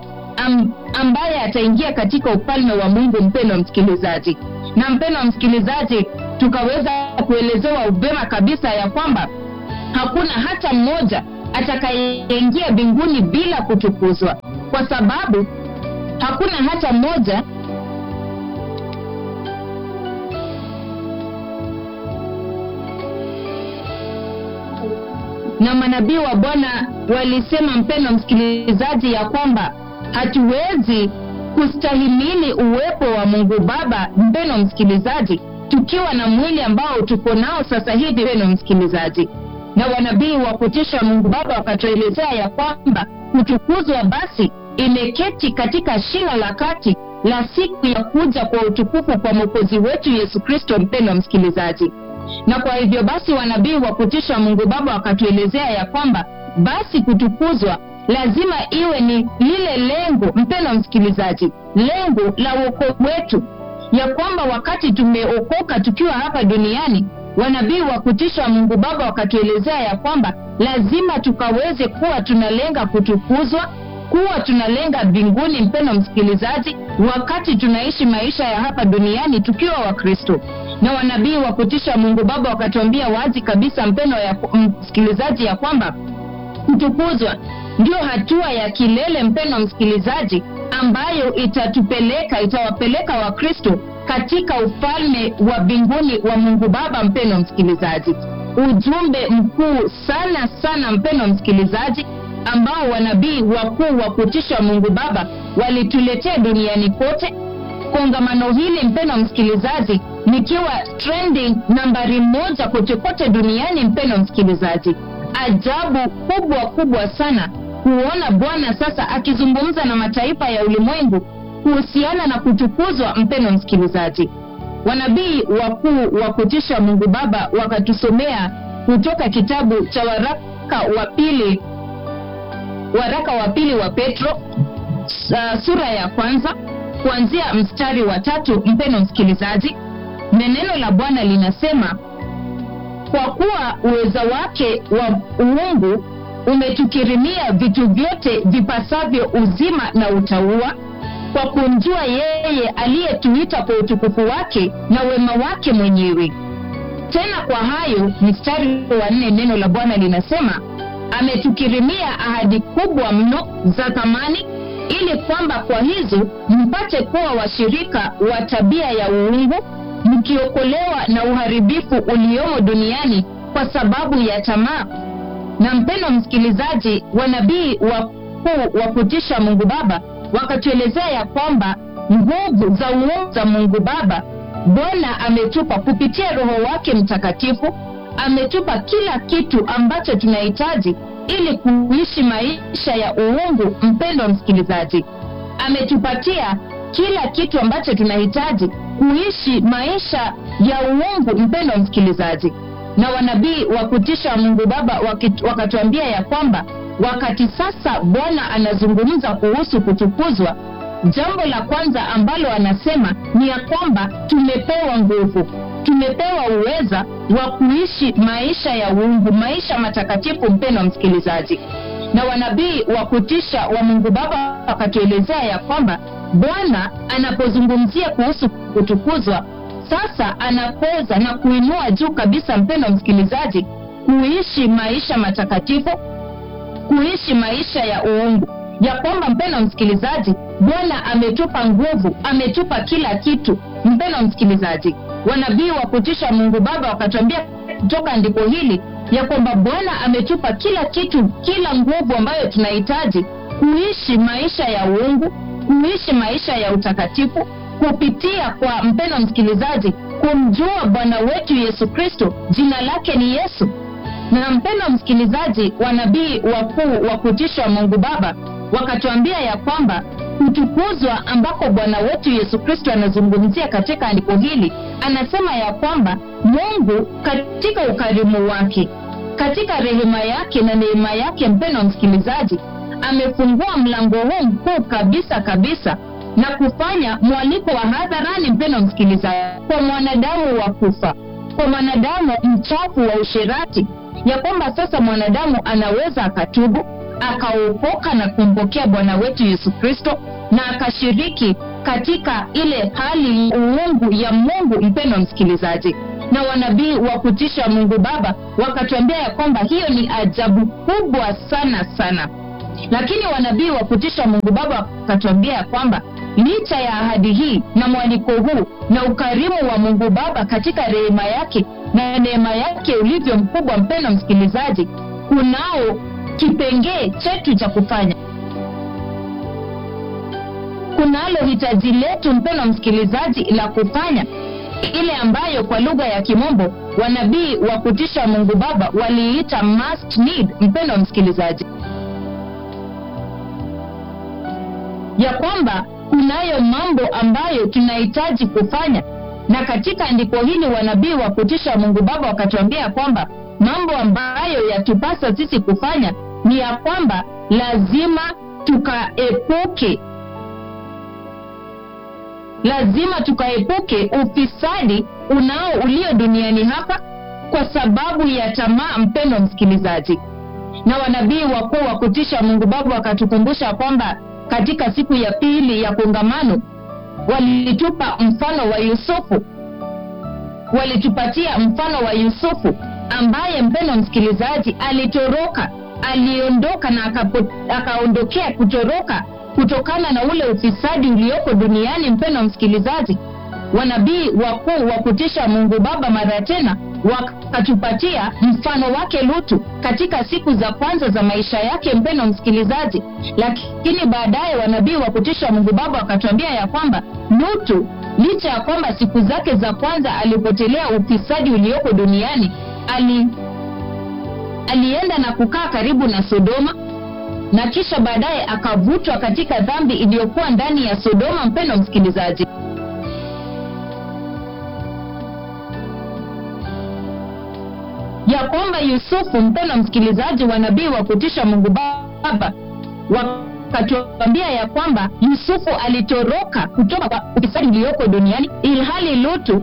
ambaye ataingia katika ufalme wa Mungu, mpendwa msikilizaji. Na mpendwa msikilizaji, tukaweza kuelezewa ubema kabisa ya kwamba hakuna hata mmoja atakayeingia mbinguni bila kutukuzwa, kwa sababu hakuna hata mmoja na manabii wa Bwana walisema, mpendwa msikilizaji, ya kwamba hatuwezi kustahimili uwepo wa Mungu Baba, mpendwa msikilizaji, tukiwa na mwili ambao tuko nao sasa hivi, wenu msikilizaji. Na wanabii wa kutisha Mungu Baba wakatuelezea ya kwamba kutukuzwa basi imeketi katika shina la kati la siku ya kuja kwa utukufu kwa Mwokozi wetu Yesu Kristo, mpendwa msikilizaji. Na kwa hivyo basi wanabii wa kutisha Mungu Baba wakatuelezea ya kwamba basi kutukuzwa lazima iwe ni lile lengo, mpendwa msikilizaji, lengo la wokovu wetu, ya kwamba wakati tumeokoka tukiwa hapa duniani, wanabii wa kutisha Mungu Baba wakatuelezea ya kwamba lazima tukaweze kuwa tunalenga kutukuzwa, kuwa tunalenga mbinguni, mpendwa msikilizaji, wakati tunaishi maisha ya hapa duniani tukiwa Wakristo. Na wanabii wa kutisha Mungu Baba wakatuambia wazi kabisa, mpendwa msikilizaji, ya kwamba kutukuzwa ndio hatua ya kilele, mpendwa msikilizaji, ambayo itawapeleka Wakristo katika ufalme wa mbinguni wa Mungu Baba. Mpendwa msikilizaji, ujumbe mkuu sana sana, mpendwa msikilizaji, ambao wanabii wakuu wa kutisha Mungu Baba walituletea duniani kote. Kongamano hili, mpendwa msikilizaji, nikiwa trending nambari 1 kote kote duniani, mpendwa msikilizaji. Ajabu kubwa sana kuona Bwana sasa akizungumza na mataifa ya ulimwengu kuhusiana na kutukuzwa, mpendwa msikilizaji. Wanabii wakuu wa kutisha Mungu Baba wakatusomea kutoka kitabu cha waraka wa pili wa Petro, sura ya 1 kuanzia mstari wa 3, mpendwa msikilizaji. Neno la Bwana linasema, kwa kuwa uweza wake wa uungu umetukirimia vitu vyote vipasavyo uzima na utauwa, kwa kumjua yeye aliyetuita kwa utukufu wake na wema wake mwenyewe. Tena kwa hayo, mstari wa 4, neno la Bwana linasema, ametukirimia ahadi kubwa mno za thamani, ili kwamba kwa hizo mpate kuwa washirika wa tabia ya uungu, mkiokolewa na uharibifu uliomo duniani kwa sababu ya tamaa. Na mpendwa msikilizaji, wanabii wakuu wa kutisha Mungu Baba wakatuelezea ya kwamba nguvu za uungu za Mungu Baba Bwana ametupa kupitia Roho wake Mtakatifu. Ametupa kila kitu ambacho tunahitaji ili kuishi maisha ya uungu, mpendwa msikilizaji. Ametupatia kila kitu ambacho tunahitaji kuishi maisha ya uungu, mpendwa msikilizaji. Na wanabii wa kutisha Mungu Baba wakatuambia ya kwamba wakati sasa Bwana anazungumza kuhusu kutukuzwa, jambo la kwanza ambalo anasema ni ya kwamba tumepewa nguvu, tumepewa uweza wa kuishi maisha ya uungu, maisha matakatifu, mpendwa msikilizaji. Na wanabii wa kutisha wa Mungu Baba wakatuelezea ya kwamba Bwana anapozungumzia kuhusu kutukuzwa, sasa anapoza na kuinua juu kabisa, mpendwa msikilizaji, kuishi maisha matakatifu, kuishi maisha ya uungu. Ya kwamba, mpendwa msikilizaji, Bwana ametupa nguvu, ametupa kila kitu, mpendwa msikilizaji. Wanabii wa kutisha Mungu Baba wakatuambia kutoka andiko hili ya kwamba Bwana ametupa kila kitu, kila nguvu ambayo tunahitaji kuishi maisha ya uungu, kuishi maisha ya utakatifu, kupitia kwa, mpendwa msikilizaji, kumjua Bwana wetu Yesu Kristo. Jina lake ni Yesu. Na mpendwa msikilizaji, wanabii wakuu wa kutisha Mungu Baba wakatuambia ya kwamba kutukuzwa ambako Bwana wetu Yesu Kristo anazungumzia katika andiko hili, anasema ya kwamba Mungu katika ukarimu wake, katika rehema yake na neema yake, mpendwa msikilizaji, amefungua mlango huu mkuu kabisa na kufanya mwaliko wa hadharani, mpendwa msikilizaji, kwa mwanadamu wa kufa, kwa mwanadamu mchafu wa usherati, ya kwamba sasa mwanadamu anaweza akatubu, akaokoka na kumpokea Bwana wetu Yesu Kristo na akashiriki katika ile hali uungu ya Mungu, mpendwa msikilizaji. Na wanabii wa kutisha Mungu Baba wakatuambia ya kwamba hiyo ni ajabu kubwa sana. Lakini wanabii wa kutisha Mungu Baba wakatuambia ya kwamba licha ya ahadi hii na mwaliko huu na ukarimu wa Mungu Baba katika rehema yake na neema yake ulivyo mkubwa, mpendwa msikilizaji, kunao kipengee chetu cha kufanya. Kunalo hitaji letu, mpendwa msikilizaji, la kufanya ile ambayo kwa lugha ya Kimombo wanabii wa kutisha Mungu Baba waliita must need, mpendwa msikilizaji, ya kwamba kunayo mambo ambayo tunahitaji kufanya. Na katika andiko hili wanabii wa kutisha Mungu Baba wakatuambia kwamba mambo ambayo yatupasa sisi kufanya ni ya kwamba lazima tukaepuke ufisadi ulio duniani hapa kwa sababu ya tamaa, mpendwa msikilizaji. Na wanabii wakuu wa kutisha Mungu Baba wakatukumbusha kwamba katika siku ya pili ya kongamano walitupa mfano wa Yusufu. Walitupatia mfano wa Yusufu ambaye, mpendwa msikilizaji, aliondoka na akaondokea kutoroka kutokana na ule ufisadi ulioko duniani. Mpendwa msikilizaji, wanabii wakuu wa kutisha Mungu Baba mara tena wakatupatia mfano wake Lutu katika siku za kwanza za maisha yake, mpendwa msikilizaji. Lakini baadaye wanabii wa kutisha Mungu Baba wakatuambia ya kwamba Lutu, licha ya kwamba siku zake za kwanza alipotelea ufisadi ulioko duniani, alienda na kukaa karibu na Sodoma, na kisha baadaye akavutwa katika dhambi iliyokuwa ndani ya Sodoma, mpendwa msikilizaji. Ya kwamba Yusufu, mpendwa msikilizaji, wanabii wa kutisha Mungu Baba wakatuambia ya kwamba Yusufu alitoroka kutoka kwa ufisadi ulioko duniani, ilhali Lutu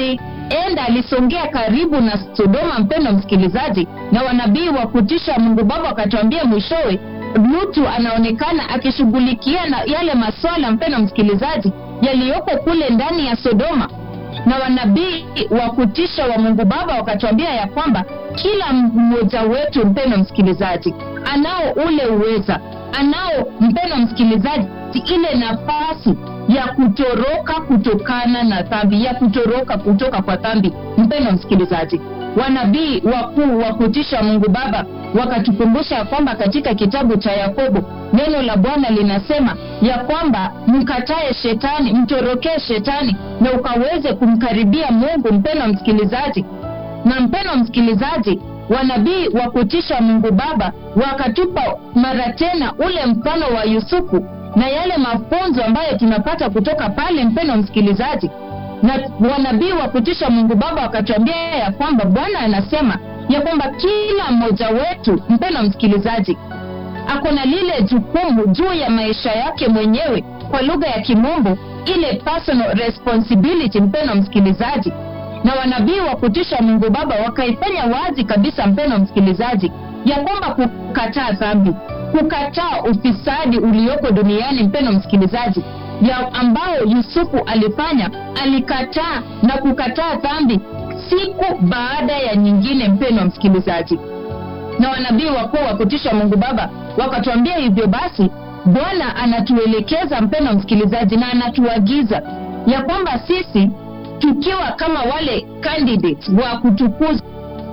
alisongea karibu na Sodoma, mpendwa msikilizaji. Na wanabii wa kutisha Mungu Baba wakatuambia mwishowe Lutu anaonekana akishughulikia na yale maswala, mpendwa msikilizaji, yaliyoko kule ndani ya Sodoma. Na wanabii wa kutisha wa Mungu Baba wakatuambia ya kwamba kila mmoja wetu, mpendwa msikilizaji, anao ule uweza, anao, mpendwa msikilizaji, ile nafasi ya kutoroka kutokana na dhambi, ya kutoroka kutoka kwa dhambi, mpendwa msikilizaji. Wanabii wakuu wa kutisha Mungu Baba wakatukumbusha kwamba katika kitabu cha Yakobo neno la Bwana linasema ya kwamba mkatae shetani, mtorokee shetani na ukaweze kumkaribia Mungu, mpendwa msikilizaji. Na mpendwa msikilizaji, wanabii wa kutisha Mungu Baba wakatupa mara tena ule mfano wa Yusufu na yale mafunzo ambayo tunapata kutoka pale, mpendwa msikilizaji. Na wanabii wa kutisha Mungu Baba wakatuambia ya kwamba Bwana anasema ya kwamba kila mmoja wetu, mpendwa msikilizaji, ako na lile jukumu juu ya maisha yake mwenyewe, kwa lugha ya Kimombo ile personal responsibility, mpendwa msikilizaji. Na wanabii wa kutisha Mungu Baba wakaifanya wazi kabisa, mpendwa msikilizaji, ya kwamba kukataa dhambi, kukataa ufisadi ulioko duniani, mpendwa msikilizaji, ya ambao Yusufu alifanya, alikataa na kukataa dhambi siku baada ya nyingine, mpendwa msikilizaji. Na wanabii wakuu wa kutisha Mungu Baba wakatuambia hivyo basi Bwana anatuelekeza, mpendwa msikilizaji, na anatuagiza ya kwamba sisi tukiwa kama wale candidates wa kutukuzwa,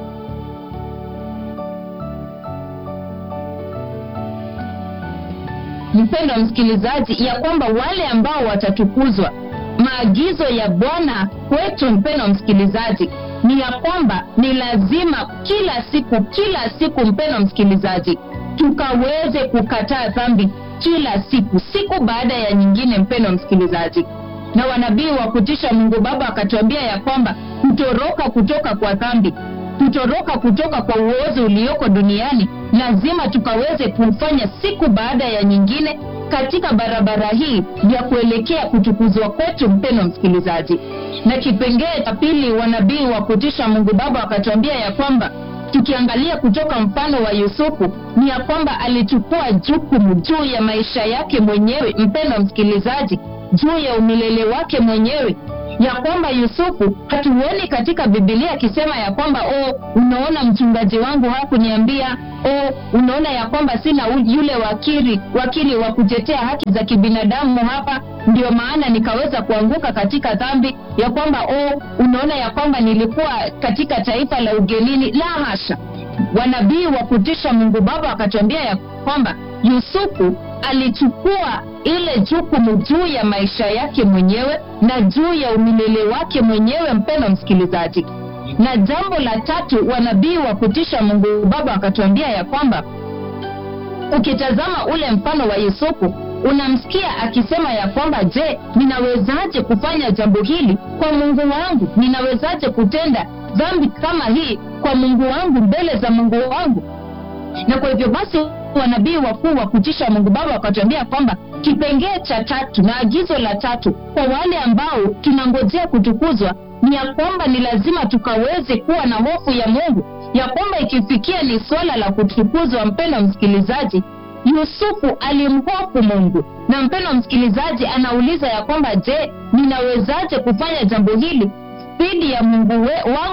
mpendwa msikilizaji, ya kwamba wale ambao watatukuzwa, maagizo ya Bwana kwetu, mpendwa msikilizaji, ni ya kwamba ni lazima kila siku, mpendwa msikilizaji, tukaweze kukataa dhambi kila siku baada ya nyingine, mpendwa msikilizaji. Na wanabii wa kutisha Mungu Baba akatuambia ya kwamba kutoroka kutoka kwa dhambi, kutoroka kutoka kwa uozo ulioko duniani, lazima tukaweze kufanya siku baada ya nyingine katika barabara hii ya kuelekea kutukuzwa kwetu, mpendwa msikilizaji. Na kipengele cha pili, wanabii wa kutisha Mungu Baba wakatuambia ya kwamba tukiangalia kutoka mfano wa Yusufu, ni ya kwamba alichukua jukumu juu ya maisha yake mwenyewe, mpendwa msikilizaji, juu ya umilele wake mwenyewe. Ya kwamba Yusufu hatuoni katika Biblia akisema ya kwamba unaona mchungaji wangu hakuniambia, unaona ya kwamba sina yule wakili wa kutetea haki za kibinadamu hapa, ndio maana nikaweza kuanguka katika dhambi. Ya kwamba unaona ya kwamba nilikuwa katika taifa la ugenini. La hasha, wanabii wa kutisha Mungu Baba wakatuambia ya kwamba Yusufu alichukua ile jukumu juu ya maisha yake mwenyewe na juu ya umilele wake mwenyewe, mpendwa msikilizaji. Na jambo la tatu, wanabii wa kutisha Mungu Baba wakatuambia ya kwamba ukitazama ule mfano wa Yusufu, unamsikia akisema ya kwamba, je, ninawezaje kufanya jambo hili kwa Mungu wangu? Ninawezaje kutenda dhambi kama hii kwa Mungu wangu, mbele za Mungu wangu? Na kwa hivyo basi wanabii wakuu wa kutisha Mungu Baba wakatuambia kwamba kipengee cha tatu na agizo la tatu kwa wale ambao tunangojea kutukuzwa ni ya kwamba ni lazima tukaweze kuwa na hofu ya Mungu, ya kwamba ikifikia ni swala la kutukuzwa, mpendwa msikilizaji, Yusufu alimhofu Mungu. Na mpendwa msikilizaji anauliza ya kwamba, je, ninawezaje kufanya jambo hili dhidi ya Mungu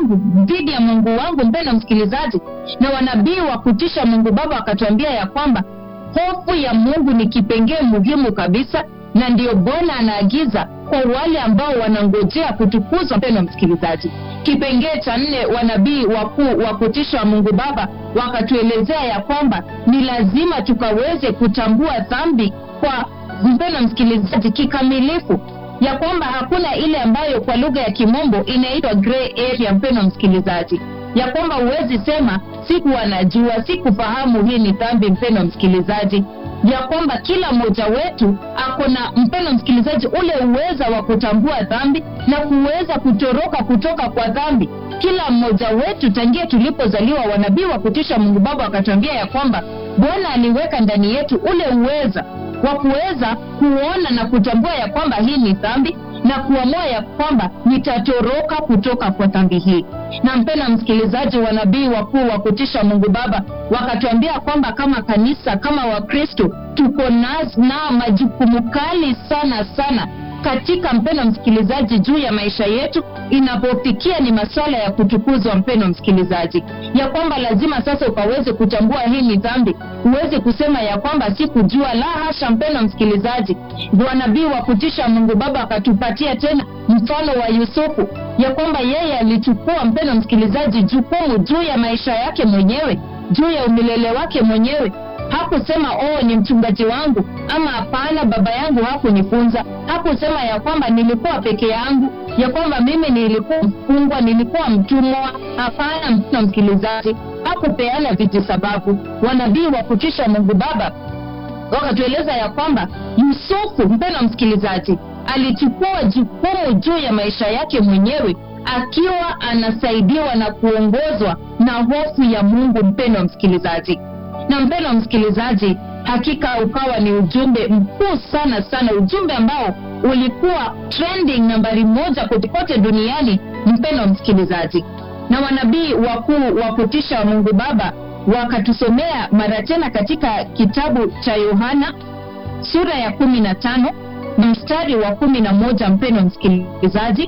wangu, mpendwa msikilizaji? Na wanabii wa kutisha Mungu Baba wakatuambia ya kwamba hofu ya Mungu ni kipengee muhimu kabisa, na ndio Bwana anaagiza kwa wale ambao wanangojea kutukuzwa, mpendwa msikilizaji. Kipengee cha 4, wanabii wakuu wa kutisha Mungu Baba wakatuelezea ya kwamba ni lazima tukaweze kutambua dhambi kwa, mpendwa msikilizaji, kikamilifu, ya kwamba hakuna ile ambayo kwa lugha ya kimombo inaitwa gray area, mpendwa msikilizaji, ya kwamba huwezi sema sikuwa najua, sikufahamu hii ni dhambi, mpendwa msikilizaji, ya kwamba kila mmoja wetu akona, mpendwa msikilizaji, ule uweza wa kutambua dhambi na kuweza kutoroka kutoka kwa dhambi. Kila mmoja wetu tangia tulipozaliwa, wanabii wa kutisha Mungu Baba wakatuambia ya kwamba Bwana aliweka ndani yetu ule uweza wa kuweza kuona na kutambua ya kwamba hii ni dhambi na kuamua ya kwamba nitatoroka kutoka kwa dhambi hii. Na mpendwa msikilizaji, wanabii wakuu wa kutisha Mungu Baba wakatuambia kwamba kama kanisa, kama Wakristo, tuko na majukumu kali sana katika, mpendwa msikilizaji, juu ya maisha yetu inapofikia ni masuala ya kutukuzwa, mpendwa msikilizaji, ya kwamba lazima sasa ukaweze kutambua hii ni dhambi, uweze kusema ya kwamba sikujua. La hasha, mpendwa msikilizaji. Wanabii wa kutisha Mungu Baba akatupatia tena mfano wa Yusufu, ya kwamba yeye alichukua, mpendwa msikilizaji, jukumu juu ya maisha yake mwenyewe, juu ya umilele wake mwenyewe. Hakusema ni mchungaji wangu, ama hapana, baba yangu hakunifunza. Hakusema ya kwamba nilikuwa peke yangu, ya kwamba mimi nilikuwa mfungwa, nilikuwa mtumwa. Hapana, mpendwa msikilizaji, hakupeana vijisababu. Wanabii wa kutisha Mungu Baba wakatueleza ya kwamba Yusufu, mpendwa msikilizaji, alichukua jukumu juu ya maisha yake mwenyewe akiwa anasaidiwa na kuongozwa na hofu ya Mungu, mpendwa msikilizaji. Na mpendwa msikilizaji, hakika ukawa ni ujumbe mkuu sana, ujumbe ambao ulikuwa trending nambari 1 kote duniani, mpendwa msikilizaji. Na wanabii wakuu wa kutisha Mungu Baba wakatusomea mara tena katika kitabu cha Yohana sura ya 15 mstari wa 11, mpendwa msikilizaji.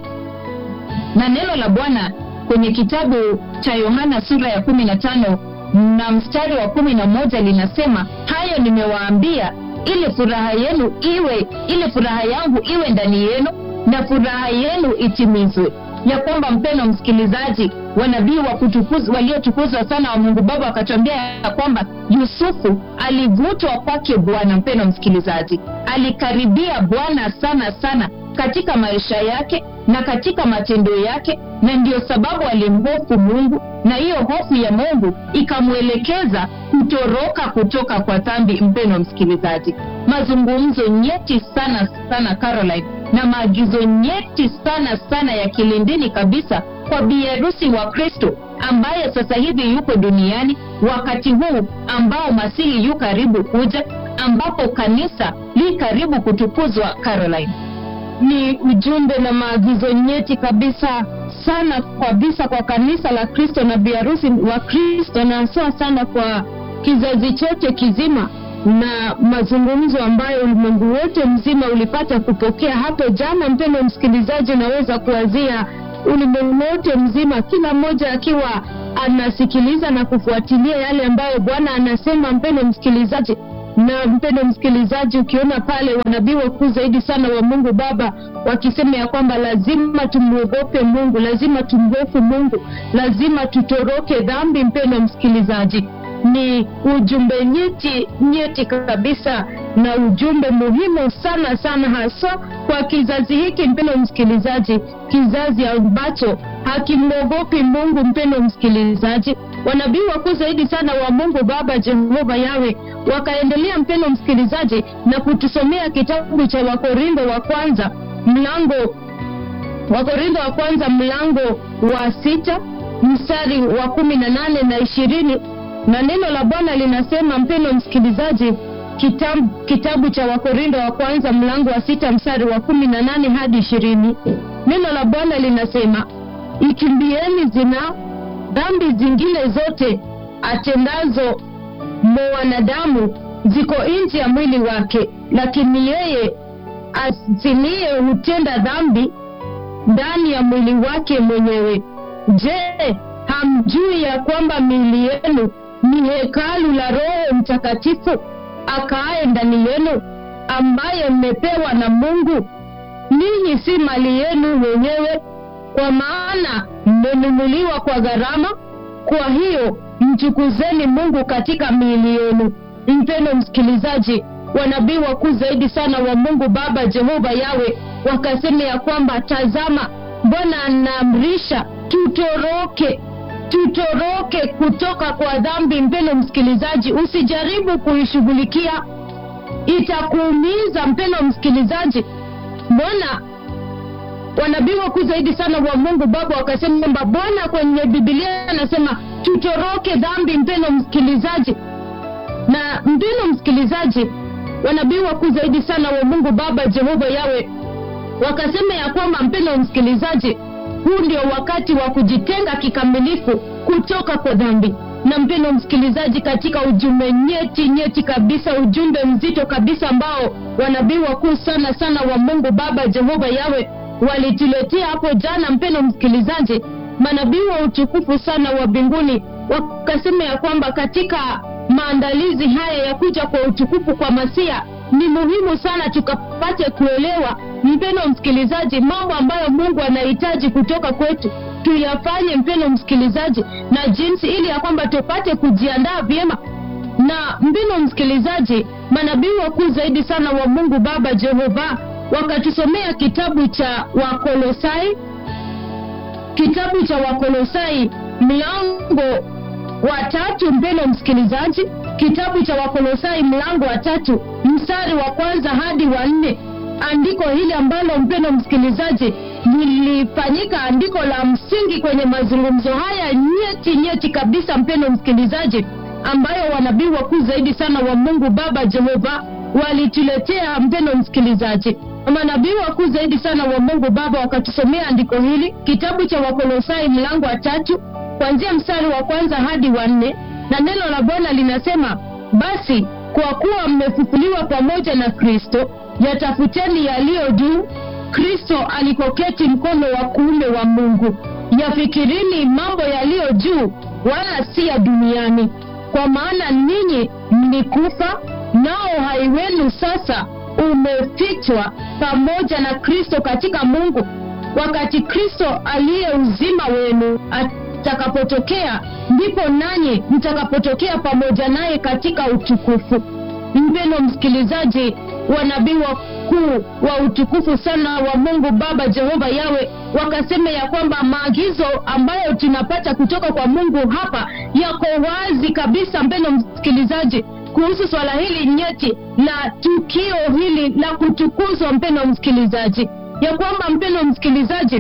Na neno la Bwana kwenye kitabu cha Yohana sura ya 15 na mstari wa 11 linasema, hayo nimewaambia ili furaha yangu iwe ndani yenu na furaha yenu itimizwe. Ya kwamba, mpendwa msikilizaji, wanabii wa kutukuzwa, waliotukuzwa sana wa Mungu Baba wakatuambia ya kwamba Yusufu alivutwa kwake Bwana, mpendwa msikilizaji, alikaribia Bwana sana katika maisha yake na katika matendo yake, na ndio sababu alimhofu Mungu, na hiyo hofu ya Mungu ikamwelekeza kutoroka kutoka kwa dhambi, mpendwa msikilizaji. Mazungumzo nyeti sana Caroline, na maagizo nyeti sana ya kilindini kabisa kwa biharusi wa Kristo ambaye sasa hivi yuko duniani, wakati huu ambao Masihi yu karibu kuja, ambapo kanisa li karibu kutukuzwa. Caroline, ni ujumbe na maagizo nyeti kabisa sana kwa kanisa la Kristo na biharusi wa Kristo, na hasa sana kwa kizazi chote kizima, na mazungumzo ambayo ulimwengu wote mzima ulipata kupokea hapo jana. Mpendwa msikilizaji, naweza kuanzia ulimwengu wote mzima, kila mmoja akiwa anasikiliza na kufuatilia yale ambayo Bwana anasema, mpendwa msikilizaji, Na mpendo msikilizaji, ukiona pale wanabii wakuu zaidi sana wa Mungu Baba wakisema ya kwamba lazima tumuogope Mungu, lazima tumhofu Mungu, lazima tutoroke dhambi. Mpendo msikilizaji, ni ujumbe nyeti kabisa, na ujumbe muhimu sana sana, hasa kwa kizazi hiki mpendo msikilizaji, kizazi ambacho hakimwogopi Mungu. Mpendo msikilizaji, wanabii wakuu zaidi sana wa Mungu Baba Jehova Yawe wakaendelea mpendo msikilizaji na kutusomea kitabu cha Wakorintho wa kwanza mlango wa 6 mstari wa 18 na 20, na neno la Bwana linasema mpendo msikilizaji, kitabu cha Wakorintho wa kwanza mlango wa 6 mstari wa 18 hadi 20. Neno la Bwana linasema, ikimbieni zina, dhambi zingine zote atendazo mwanadamu ziko nje ya mwili wake, lakini yeye asinie hutenda dhambi ndani ya mwili wake mwenyewe. Je, hamjui ya kwamba miili yenu ni hekalu la Roho Mtakatifu akaaye ndani yenu, ambaye mmepewa na Mungu? Ninyi si mali yenu wenyewe, kwa maana mmenunuliwa kwa gharama. Kwa hiyo mtukuzeni Mungu katika miili yenu. Mpendo msikilizaji, wanabii wakuu zaidi sana wa Mungu Baba Jehova Yawe wakasema ya kwamba tazama, Bwana anaamrisha tutoroke kutoka kwa dhambi. Mpendo msikilizaji, usijaribu kuishughulikia, itakuumiza mpendo msikilizaji. Bwana, wanabii wakuu zaidi sana wa Mungu Baba wakasema kwamba Bwana kwenye Biblia anasema tutoroke dhambi. Mpendo msikilizaji, na mpendo msikilizaji, wanabii wakuu zaidi sana wa Mungu Baba Jehova Yawe wakasema ya kwamba mpendo msikilizaji, huu ndio wakati wa kujitenga kikamilifu kutoka kwa dhambi. Na mpendo msikilizaji, katika ujumbe nyeti kabisa, ujumbe mzito kabisa ambao wanabii wakuu sana sana wa Mungu Baba Jehova Yawe walituletea hapo jana, mpendo msikilizaji, manabii wa utukufu sana wa mbinguni wakasema ya kwamba katika maandalizi haya ya kuja kwa utukufu kwa Masia, ni muhimu sana tukapate kuelewa mpendo msikilizaji, mambo ambayo Mungu anahitaji kutoka kwetu tuyafanye mpendo msikilizaji, na jinsi ili ya kwamba tupate kujiandaa vyema. Na mpendo msikilizaji, manabii wakuu zaidi sana wa Mungu Baba Jehova wakatusomea kitabu cha Wakolosai mlango wa 3. Mpendo msikilizaji, kitabu cha Wakolosai mlango wa 3 mstari wa 1 hadi wa 4. Andiko hili ambalo mpendo msikilizaji lilifanyika andiko la msingi kwenye mazungumzo haya nyeti kabisa mpendo msikilizaji, ambayo wanabii wakuu zaidi sana wa Mungu Baba Jehova walituletea mpendo msikilizaji. Manabii wakuu zaidi sana wa Mungu Baba wakatusomea andiko hili, kitabu cha Wakolosai mlango wa 3 kuanzia mstari wa 1 hadi wa 4, na neno la Bwana linasema, basi kwa kuwa mmefufuliwa pamoja na Kristo, yatafuteni yaliyo juu, Kristo alikoketi mkono wa kuume wa Mungu. Yafikirini mambo yaliyo juu, wala si ya duniani, kwa maana ninyi mlikufa, nao uhai wenu sasa umefichwa pamoja na Kristo katika Mungu. Wakati Kristo aliye uzima wenu atakapotokea, ndipo nanyi mtakapotokea pamoja naye katika utukufu. Mpendo msikilizaji, wanabii wakuu wa utukufu sana wa Mungu Baba Jehova Yawe wakasema ya kwamba maagizo ambayo tunapata kutoka kwa Mungu hapa yako wazi kabisa mpendo msikilizaji, kuhusu swala hili nyeti la tukio hili la kutukuzwa mpendo msikilizaji, ya kwamba mpendo msikilizaji,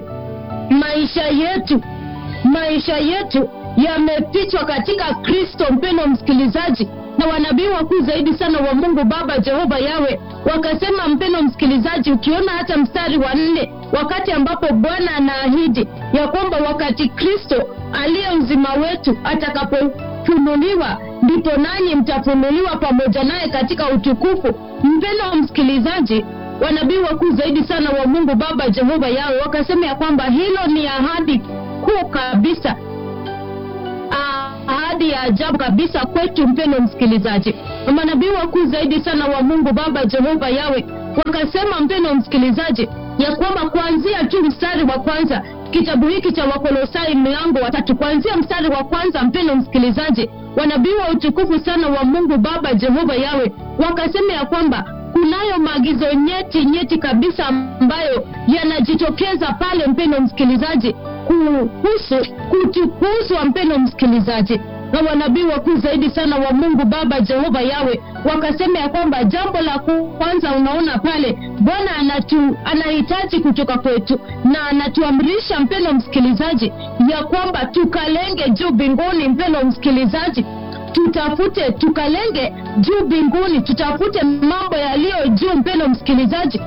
maisha yetu yamefichwa katika Kristo mpendo msikilizaji. Na wanabii wakuu zaidi sana wa Mungu Baba Jehova Yawe wakasema mpendo msikilizaji, ukiona hata mstari wa 4, wakati ambapo Bwana anaahidi ya kwamba wakati Kristo aliye uzima wetu atakapofunuliwa, ndipo nanyi mtafunuliwa pamoja naye katika utukufu. Mpendo msikilizaji, wanabii wakuu zaidi sana wa Mungu Baba Jehova Yawe wakasema ya kwamba hilo ni ahadi kuu kabisa ahadi ya ajabu kabisa kwetu, mpendo msikilizaji. Manabii wakuu zaidi sana wa Mungu Baba Jehova Yawe wakasema, mpendo msikilizaji, ya kwamba kuanzia tu mstari wa kwanza kitabu hiki cha Wakolosai mlango wa 3 kuanzia mstari wa kwanza, mpendo msikilizaji, wanabii wa utukufu sana wa Mungu Baba Jehova Yawe wakasema ya kwamba kunayo maagizo nyeti kabisa ambayo yanajitokeza pale, mpendo msikilizaji, kuhusu kutukuzwa, mpendo msikilizaji. Na wanabii wakuu zaidi sana wa Mungu Baba Jehova Yawe wakasema ya kwamba jambo la kwanza, unaona pale, Bwana anahitaji kutoka kwetu na anatuamrisha, mpendo msikilizaji, ya kwamba tukalenge juu mbinguni, mpendo msikilizaji, tukalenge juu mbinguni, tutafute mambo yaliyo juu, mpendo msikilizaji.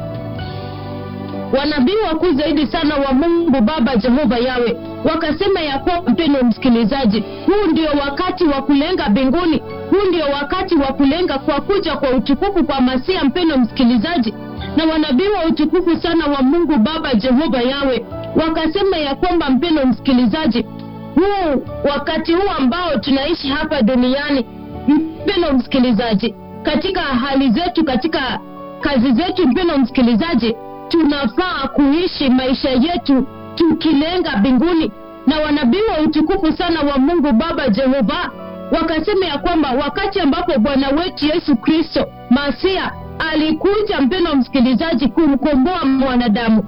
Wanabii wakuu zaidi sana wa Mungu Baba Jehova Yawe wakasema ya kwamba, mpendo msikilizaji, huu ndio wakati wa kulenga mbinguni, huu ndio wakati wa kulenga kwa kuja kwa utukufu kwa Masia, mpendo msikilizaji. Na wanabii wa utukufu sana wa Mungu Baba Jehova Yawe wakasema ya kwamba, mpendo msikilizaji, huu wakati huu ambao tunaishi hapa duniani, mpendo msikilizaji, katika hali zetu, katika kazi zetu, mpendo msikilizaji, tunafaa kuishi maisha yetu tukilenga mbinguni. Na wanabii wa utukufu sana wa Mungu Baba Jehova wakasema ya kwamba wakati ambapo Bwana wetu Yesu Kristo Masia alikuja, mpendo msikilizaji, kumkomboa mwanadamu,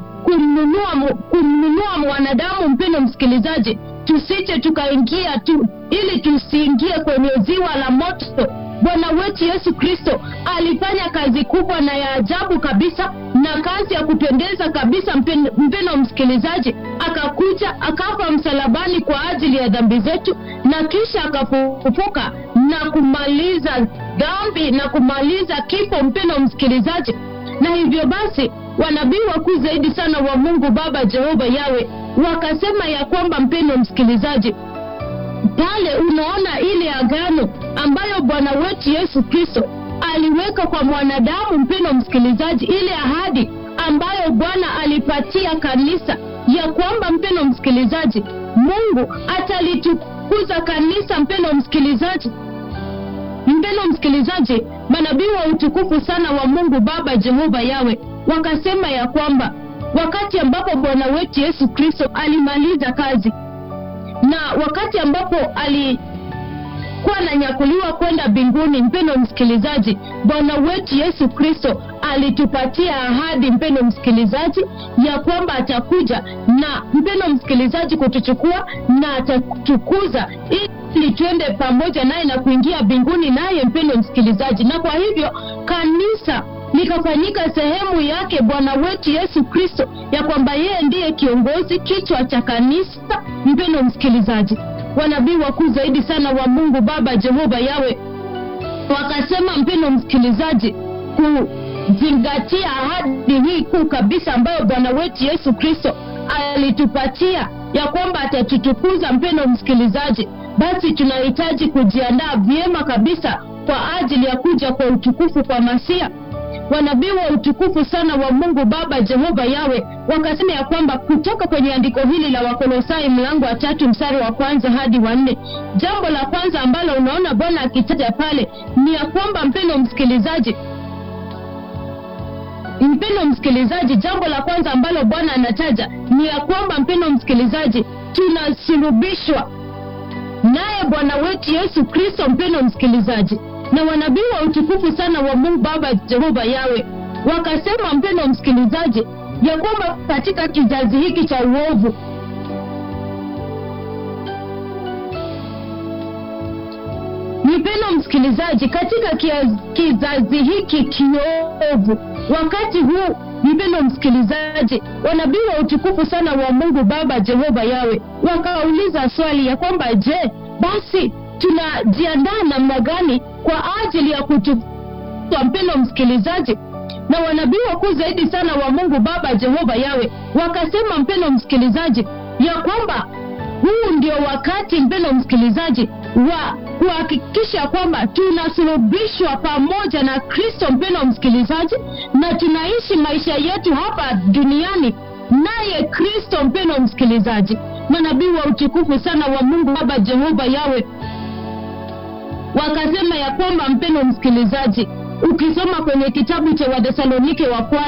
kumnunua mwanadamu, mpendo msikilizaji, tusije tukaingia ili tusiingie kwenye ziwa la moto. Bwana wetu Yesu Kristo alifanya kazi kubwa na ya ajabu kabisa, na kazi ya kupendeza kabisa, mpendo msikilizaji. Akakuja akafa msalabani kwa ajili ya dhambi zetu, na kisha akafufuka na kumaliza dhambi na kumaliza kifo, mpendo msikilizaji. Na hivyo basi wanabii wakuu zaidi sana wa Mungu Baba Jehova Yawe wakasema ya kwamba, mpendo msikilizaji, pale unaona ile agano ambayo Bwana wetu Yesu Kristo aliweka kwa mwanadamu, mpendo msikilizaji, ile ahadi ambayo Bwana alipatia kanisa ya kwamba, mpendo msikilizaji, Mungu atalitukuza kanisa, mpendo msikilizaji. Mpendo msikilizaji, manabii wa utukufu sana wa Mungu Baba Jehova Yawe wakasema ya kwamba wakati ambapo Bwana wetu Yesu Kristo alimaliza kazi, na wakati ambapo alikuwa ananyakuliwa kwenda mbinguni, mpendo msikilizaji, Bwana wetu Yesu Kristo alitupatia ahadi, mpendo msikilizaji, ya kwamba atakuja na, mpendo msikilizaji, kutuchukua na atatukuza ili tuende pamoja naye na kuingia mbinguni naye, mpendo msikilizaji. Na kwa hivyo kanisa likafanyika sehemu yake Bwana wetu Yesu Kristo, ya kwamba yeye ndiye kiongozi, kichwa cha kanisa, mpendo msikilizaji. Wanabii wakuu zaidi sana wa Mungu Baba Jehova Yawe wakasema, mpendo msikilizaji, kuzingatia ahadi hii kuu kabisa ambayo Bwana wetu Yesu Kristo alitupatia ya kwamba atatutukuza, mpendo msikilizaji, basi tunahitaji kujiandaa vyema kabisa kwa ajili ya kuja kwa utukufu kwa Masia. Wanabii wa utukufu sana wa Mungu Baba Jehova Yawe wakasema ya kwamba, kutoka kwenye andiko hili la Wakolosai mlango wa 3 mstari wa kwanza hadi wa 4, jambo la kwanza ambalo unaona Bwana akitaja pale ni ya kwamba, mpendo msikilizaji, jambo la kwanza ambalo Bwana anataja ni ya kwamba, mpendo msikilizaji, tunasulubishwa naye Bwana wetu Yesu Kristo, mpendo msikilizaji. Na wanabii wa utukufu sana wa Mungu Baba Jehova Yawe wakasema, mpendo msikilizaji, ya kwamba katika kizazi hiki cha uovu, mpendo msikilizaji, katika kizazi hiki kiovu, wakati huu, mpendo msikilizaji, wanabii wa utukufu sana wa Mungu Baba Jehova Yawe wakauliza swali ya kwamba, je, basi tunajiandaa namna gani kwa ajili ya kutukuzwa, mpendo msikilizaji? Na wanabii wakuu zaidi sana wa Mungu Baba Jehova Yawe wakasema, mpendo msikilizaji, ya kwamba huu ndio wakati, mpendo msikilizaji, wa kuhakikisha kwamba tunasulubishwa pamoja na Kristo, mpendo msikilizaji, na tunaishi maisha yetu hapa duniani naye Kristo, mpendo msikilizaji. Manabii wa utukufu sana wa Mungu Baba Jehova Yawe wakasema ya kwamba, mpendwa msikilizaji, ukisoma kwenye kitabu cha Wathesalonike wa kwanza